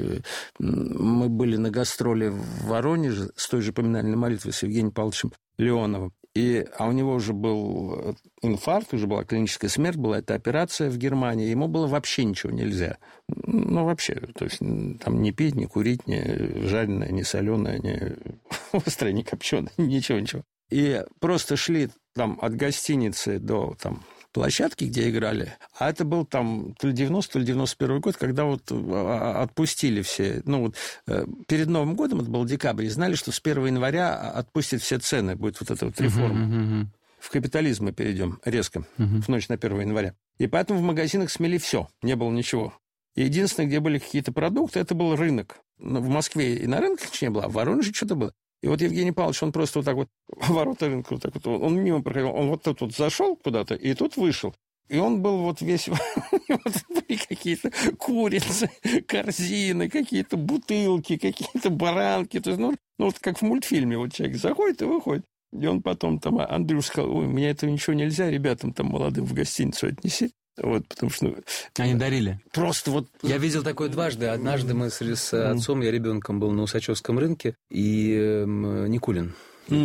[SPEAKER 1] Мы были на гастроли в Воронеже с той же поминальной молитвой с Евгением Павловичем Леоновым. А у него уже был инфаркт, уже была клиническая смерть, была эта операция в Германии, ему было вообще ничего нельзя. Вообще, то есть там не пить, не курить, не жареное, не соленое, не острое, не копченое, ничего. И просто шли там от гостиницы до там площадки, где играли, а это был там то ли 90, то ли 91 год, когда вот отпустили все, перед Новым годом, это был декабрь, и знали, что с 1 января отпустят все цены, будет вот эта вот реформа. В капитализм мы перейдем резко, в ночь на 1 января. И поэтому в магазинах смели все, не было ничего. И единственное, где были какие-то продукты, это был рынок. В Москве и на рынке не было, а в Воронеже что-то было. И вот Евгений Павлович, он просто вот так вот, ворота рынка, вот так вот, он мимо проходил, он вот тут вот зашел куда-то, и тут вышел. И он был вот весь, у него были какие-то курицы, корзины, какие-то бутылки, какие-то баранки. То есть, вот как в мультфильме, вот человек заходит и выходит. И он потом там, Андрюш сказал, ой, мне этого ничего нельзя, ребятам там молодым в гостиницу отнеси. Вот, потому что...
[SPEAKER 2] Они дарили?
[SPEAKER 1] Просто вот...
[SPEAKER 2] Я видел такое дважды. Однажды мы с отцом, я ребенком был на Усачевском рынке, и Никулин.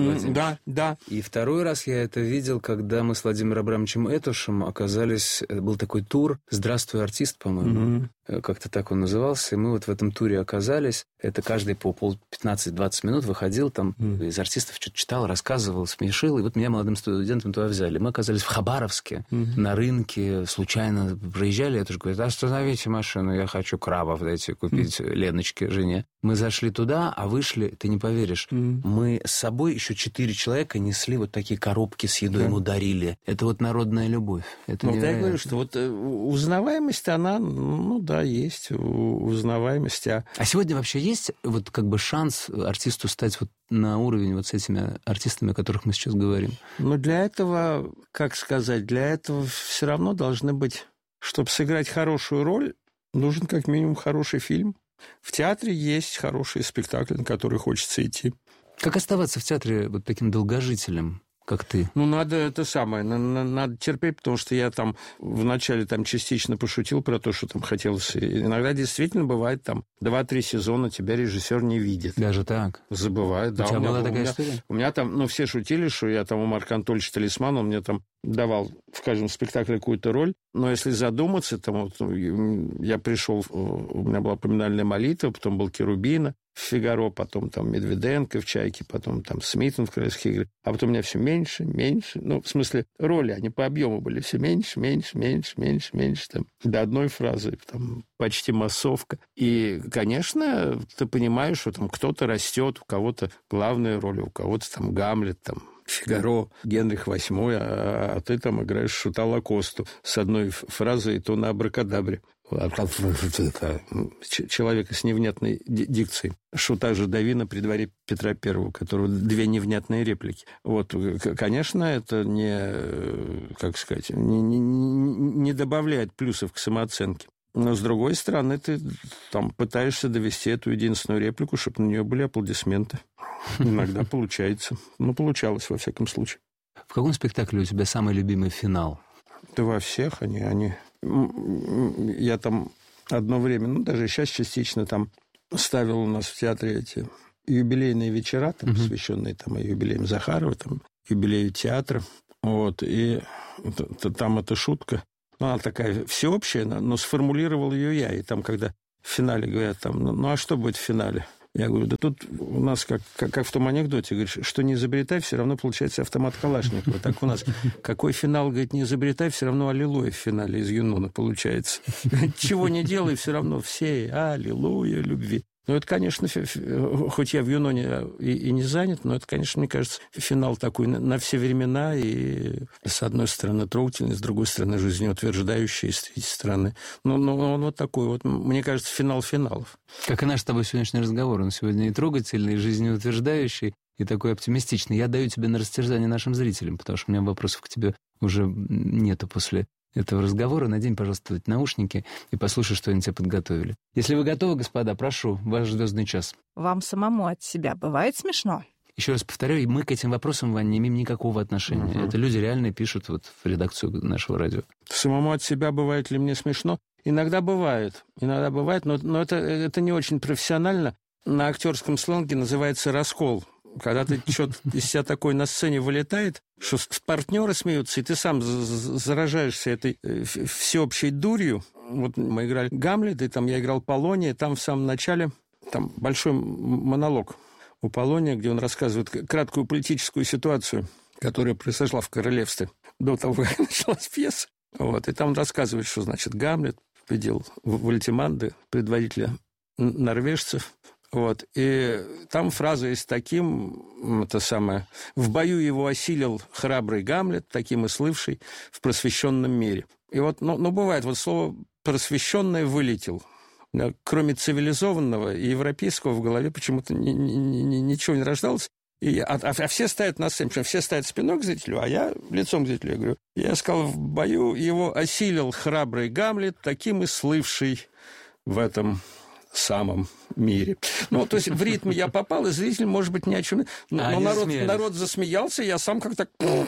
[SPEAKER 1] Да.
[SPEAKER 2] И второй раз я это видел, когда мы с Владимиром Абрамовичем Этушем оказались... Был такой тур «Здравствуй, артист», по-моему. Как-то так он назывался. И мы вот в этом туре оказались. Это каждый по 15-20 минут выходил, там из артистов что-то читал, рассказывал, смешил. И вот меня молодым студентом туда взяли. Мы оказались в Хабаровске, на рынке, случайно проезжали. Этуш говорит, остановите машину, я хочу крабов, дайте купить Леночке, жене. Мы зашли туда, а вышли, ты не поверишь, мы с собой еще 4 человека несли вот такие коробки с едой, ему дарили. Это вот народная любовь. Это
[SPEAKER 1] я говорю, что вот узнаваемость, она, есть узнаваемость. А
[SPEAKER 2] сегодня вообще есть вот как бы шанс артисту стать вот на уровень вот с этими артистами, о которых мы сейчас говорим?
[SPEAKER 1] Для этого, для этого все равно должны быть, чтобы сыграть хорошую роль, нужен как минимум хороший фильм. В театре есть хорошие спектакли, на которые хочется идти.
[SPEAKER 2] Как оставаться в театре вот таким долгожителем, как ты?
[SPEAKER 1] Надо надо терпеть, потому что я там вначале там частично пошутил про то, что там хотелось. Иногда действительно бывает там 2-3 сезона тебя режиссер не видит.
[SPEAKER 2] Даже так?
[SPEAKER 1] Забывает, да.
[SPEAKER 2] У тебя была такая история?
[SPEAKER 1] У меня там, все шутили, что я там у Марка Анатольевича Талисман, он мне там давал в каждом спектакле какую-то роль. Но если задуматься, там, я пришел, у меня была поминальная молитва, потом был Керубина в «Фигаро», потом там Медведенко в «Чайке», потом там Смитон в «Королевских играх», а потом у меня все меньше. В смысле, роли, они по объему были все меньше, там, до одной фразы, там, почти массовка. И, конечно, ты понимаешь, что там кто-то растет, у кого-то главная роль, у кого-то там Гамлет, там, «Фигаро», Генрих VIII, а ты там играешь Шута Лакосту с одной фразой, и то на абракадабре. человека с невнятной дикцией. Шута же Давина при дворе Петра I, у которого 2 невнятные реплики. Вот, конечно, это не добавляет плюсов к самооценке. Но, с другой стороны, ты там пытаешься довести эту единственную реплику, чтобы на нее были аплодисменты. Иногда получается. Получалось, во всяком случае.
[SPEAKER 2] В каком спектакле у тебя самый любимый финал?
[SPEAKER 1] Да во всех они... Я там одно время, даже сейчас частично там ставил у нас в театре эти юбилейные вечера, там, посвященные там, юбилеям Захарова, там, юбилею театра. Вот, и там эта шутка, она такая всеобщая, но сформулировал ее я. И там, когда в финале говорят, там, а что будет в финале? Я говорю, да тут у нас, как в том анекдоте, говоришь, что не изобретай, все равно получается автомат Калашникова. Так у нас, какой финал, говорит, не изобретай, все равно аллилуйя в финале из Юнона получается. Чего не делай, все равно все аллилуйя любви. Ну, это, конечно, хоть я в Юноне и не занят, но это, конечно, мне кажется, финал такой на все времена, и с одной стороны трогательный, с другой стороны жизнеутверждающий, с третьей стороны. Он вот такой вот, мне кажется, финал финалов.
[SPEAKER 2] Как и наш с тобой сегодняшний разговор. Он сегодня и трогательный, и жизнеутверждающий, и такой оптимистичный. Я даю тебе на растерзание нашим зрителям, потому что у меня вопросов к тебе уже нету после этого разговора. Надень, пожалуйста, эти наушники и послушай, что они тебе подготовили. Если вы готовы, господа, прошу, ваш звездный час.
[SPEAKER 8] Вам самому от себя бывает смешно?
[SPEAKER 2] Еще раз повторяю, мы к этим вопросам, Вань, не имеем никакого отношения. Это люди реально пишут вот в редакцию нашего радио.
[SPEAKER 1] Самому от себя бывает ли мне смешно? Иногда бывает, но это не очень профессионально. На актерском сленге называется раскол. Когда ты что-то из себя такой на сцене вылетает, что партнеры смеются, и ты сам заражаешься этой всеобщей дурью. Вот мы играли Гамлет, и там я играл Полония, там в самом начале там большой монолог у Полония, где он рассказывает краткую политическую ситуацию, которая произошла в королевстве до того, как началась пьеса. Вот, и там он рассказывает, что, значит, Гамлет победил Вальдеманда, предводителя норвежцев. Вот, и там фраза есть таким, в бою его осилил храбрый Гамлет, таким и слывший в просвещенном мире. И вот, бывает, вот слово «просвещенное» вылетел. Да, кроме цивилизованного и европейского в голове почему-то ничего не рождалось. А все стоят на сцене, причем все стоят спиной к зрителю, а я лицом к зрителю. Я говорю, я сказал, в бою его осилил храбрый Гамлет, таким и слывший в этом самом мире. То есть в ритм я попал, и зритель, может быть, ни о чем... Но народ засмеялся, я сам как-то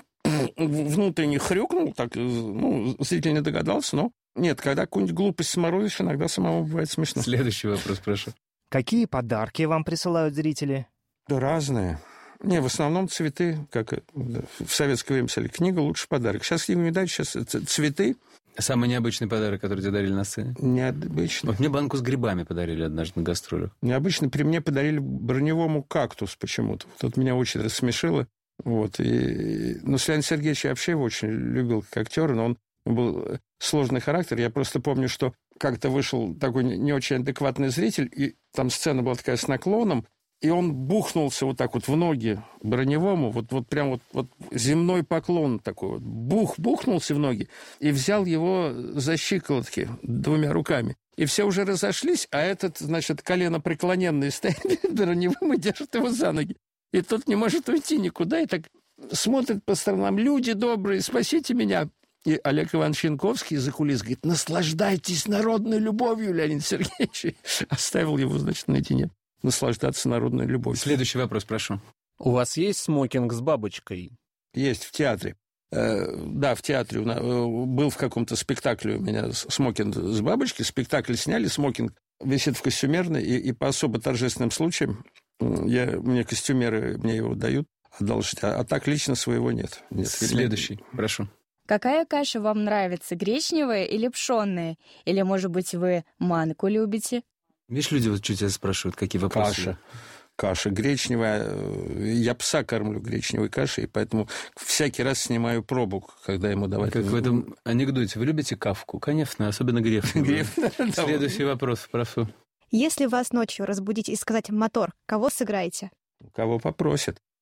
[SPEAKER 1] внутренне хрюкнул, так, зритель не догадался, но... Нет, когда какую-нибудь глупость сморозишь, иногда самому бывает смешно.
[SPEAKER 2] Следующий вопрос, прошу.
[SPEAKER 9] Какие подарки вам присылают зрители?
[SPEAKER 1] Да разные. В основном цветы, как в советское время писали, книга лучше подарок. Сейчас книгу не дают, сейчас цветы.
[SPEAKER 2] Самый необычный подарок, который тебе дарили на сцене?
[SPEAKER 1] Необычный.
[SPEAKER 2] Вот мне банку с грибами подарили однажды на гастролях.
[SPEAKER 1] Необычно. При мне подарили броневому кактус почему-то. Вот это меня очень рассмешило. Вот. С Леонидом Сергеевичем я вообще его очень любил как актера, но он был сложный характер. Я просто помню, что как-то вышел такой не очень адекватный зритель, и там сцена была такая с наклоном, и он бухнулся вот так вот в ноги броневому, вот прям вот земной поклон такой вот. Бухнулся в ноги и взял его за щиколотки 2 руками. И все уже разошлись, а этот, значит, коленопреклоненный стоит перед броневым и держит его за ноги. И тот не может уйти никуда, и так смотрит по сторонам. Люди добрые, спасите меня. И Олег Иванович Янковский из-за кулис говорит, наслаждайтесь народной любовью, Леонид Сергеевич. Оставил его, значит, наедине. Наслаждаться народной любовью.
[SPEAKER 2] Следующий вопрос, прошу.
[SPEAKER 9] У вас есть смокинг с бабочкой?
[SPEAKER 1] Есть в театре. Да, в театре. Был в каком-то спектакле у меня смокинг с бабочкой. Спектакль сняли, смокинг висит в костюмерной, и по особо торжественным случаям мне костюмеры мне его дают одолжить. А так лично своего нет.
[SPEAKER 2] Следующий, прошу.
[SPEAKER 10] Какая каша вам нравится, гречневая или пшённая? Или, может быть, вы манку любите?
[SPEAKER 2] Видишь, люди вот что тебя спрашивают, какие вопросы?
[SPEAKER 1] Каша гречневая. Я пса кормлю гречневой кашей, поэтому всякий раз снимаю пробу, когда ему давать.
[SPEAKER 2] Как в этом анекдоте. Вы любите Кафку? Конечно, особенно Греф. Следующий вопрос, прошу.
[SPEAKER 11] Если вас ночью разбудить и сказать «мотор», кого сыграете?
[SPEAKER 1] Кого попросят.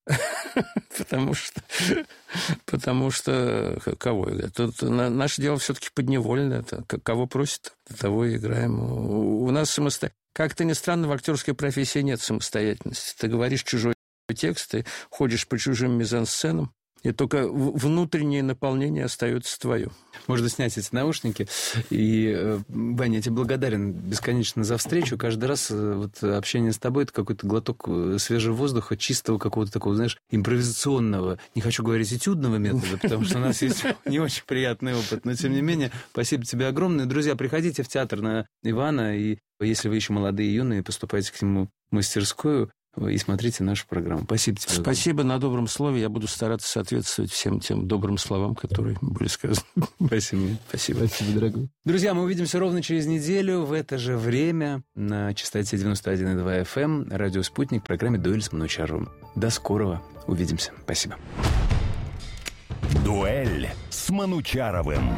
[SPEAKER 1] Потому что кого? Тут наше дело все-таки подневольное. Кого просит, того и играем. У нас как-то ни странно, в актерской профессии нет самостоятельности. Ты говоришь чужой текст, ты ходишь по чужим мизансценам, и только внутреннее наполнение остается твое.
[SPEAKER 2] Можно снять эти наушники. И, Ваня, я тебе благодарен бесконечно за встречу. Каждый раз вот общение с тобой — это какой-то глоток свежего воздуха, чистого какого-то такого, знаешь, импровизационного, не хочу говорить этюдного метода, потому что у нас есть не очень приятный опыт. Но, тем не менее, спасибо тебе огромное. Друзья, приходите в театр на Ивана, и если вы еще молодые и юные, поступайте к нему в мастерскую и смотрите нашу программу. Спасибо тебе.
[SPEAKER 1] Спасибо на добром слове. Я буду стараться соответствовать всем тем добрым словам, которые были сказаны.
[SPEAKER 2] Спасибо.
[SPEAKER 1] Спасибо, дорогой.
[SPEAKER 2] Друзья, мы увидимся ровно через неделю в это же время на частоте 91,2 FM, радио «Спутник», в программе «Дуэль» с Манучаровым. До скорого. Увидимся. Спасибо.
[SPEAKER 3] «Дуэль» с Манучаровым.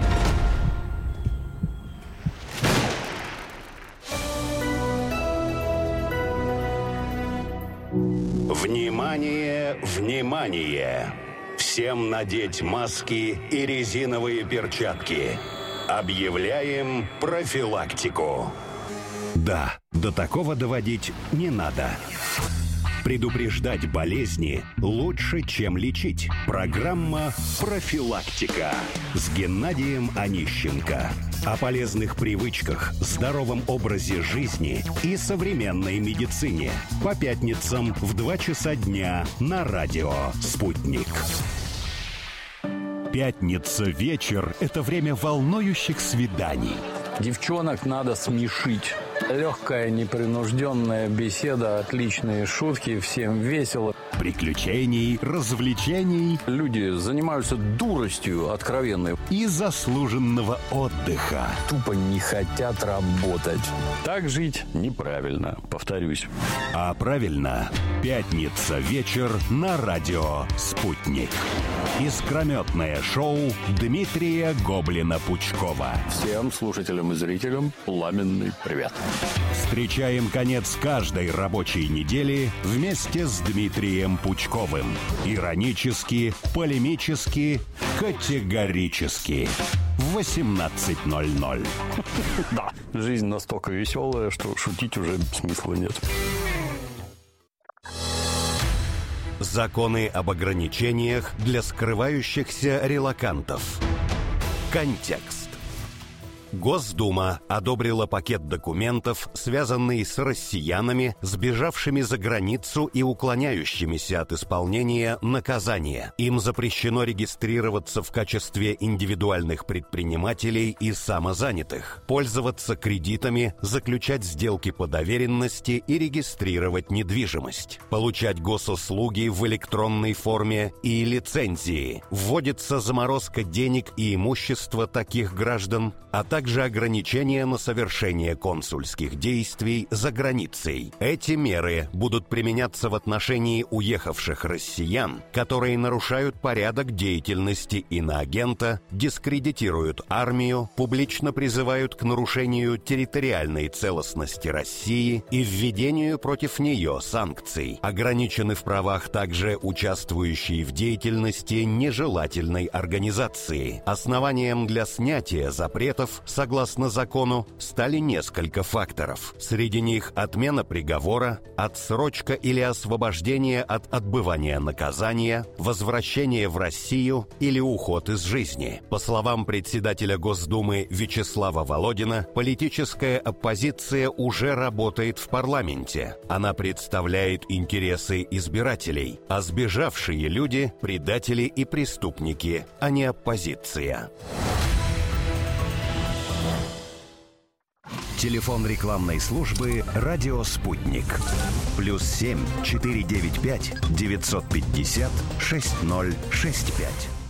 [SPEAKER 3] Внимание, внимание! Всем надеть маски и резиновые перчатки. Объявляем профилактику. Да, до такого доводить не надо. Предупреждать болезни лучше, чем лечить. Программа «Профилактика» с Геннадием Онищенко. О полезных привычках, здоровом образе жизни и современной медицине. По пятницам в 2 часа дня на радио «Спутник». Пятница вечер – это время волнующих свиданий.
[SPEAKER 11] Девчонок надо смешить. Легкая, непринужденная беседа, отличные шутки, всем весело.
[SPEAKER 3] Приключений, развлечений.
[SPEAKER 11] Люди занимаются дуростью откровенной.
[SPEAKER 3] И заслуженного отдыха.
[SPEAKER 11] Тупо не хотят работать. Так жить неправильно, повторюсь.
[SPEAKER 3] А правильно, пятница вечер на радио «Спутник». Искрометное шоу Дмитрия Гоблина-Пучкова.
[SPEAKER 11] Всем слушателям и зрителям пламенный привет.
[SPEAKER 3] Встречаем конец каждой рабочей недели вместе с Дмитрием Пучковым. Иронически, полемически, категорически. В 18:00.
[SPEAKER 11] Да, жизнь настолько веселая, что шутить уже смысла нет.
[SPEAKER 3] Законы об ограничениях для скрывающихся релокантов. Контекст. Госдума одобрила пакет документов, связанный с россиянами, сбежавшими за границу и уклоняющимися от исполнения наказания. Им запрещено регистрироваться в качестве индивидуальных предпринимателей и самозанятых, пользоваться кредитами, заключать сделки по доверенности и регистрировать недвижимость, получать госуслуги в электронной форме и лицензии. Вводится заморозка денег и имущества таких граждан, а также ограничения на совершение консульских действий за границей. Эти меры будут применяться в отношении уехавших россиян, которые нарушают порядок деятельности иноагента, дискредитируют армию, публично призывают к нарушению территориальной целостности России и введению против нее санкций. Ограничены в правах также участвующие в деятельности нежелательной организации. Основанием для снятия запретов согласно закону, стали несколько факторов. Среди них отмена приговора, отсрочка или освобождение от отбывания наказания, возвращение в Россию или уход из жизни. По словам председателя Госдумы Вячеслава Володина, политическая оппозиция уже работает в парламенте. Она представляет интересы избирателей, а сбежавшие люди – предатели и преступники, а не оппозиция. Телефон рекламной службы «Радио Спутник». +7 495 950 6065.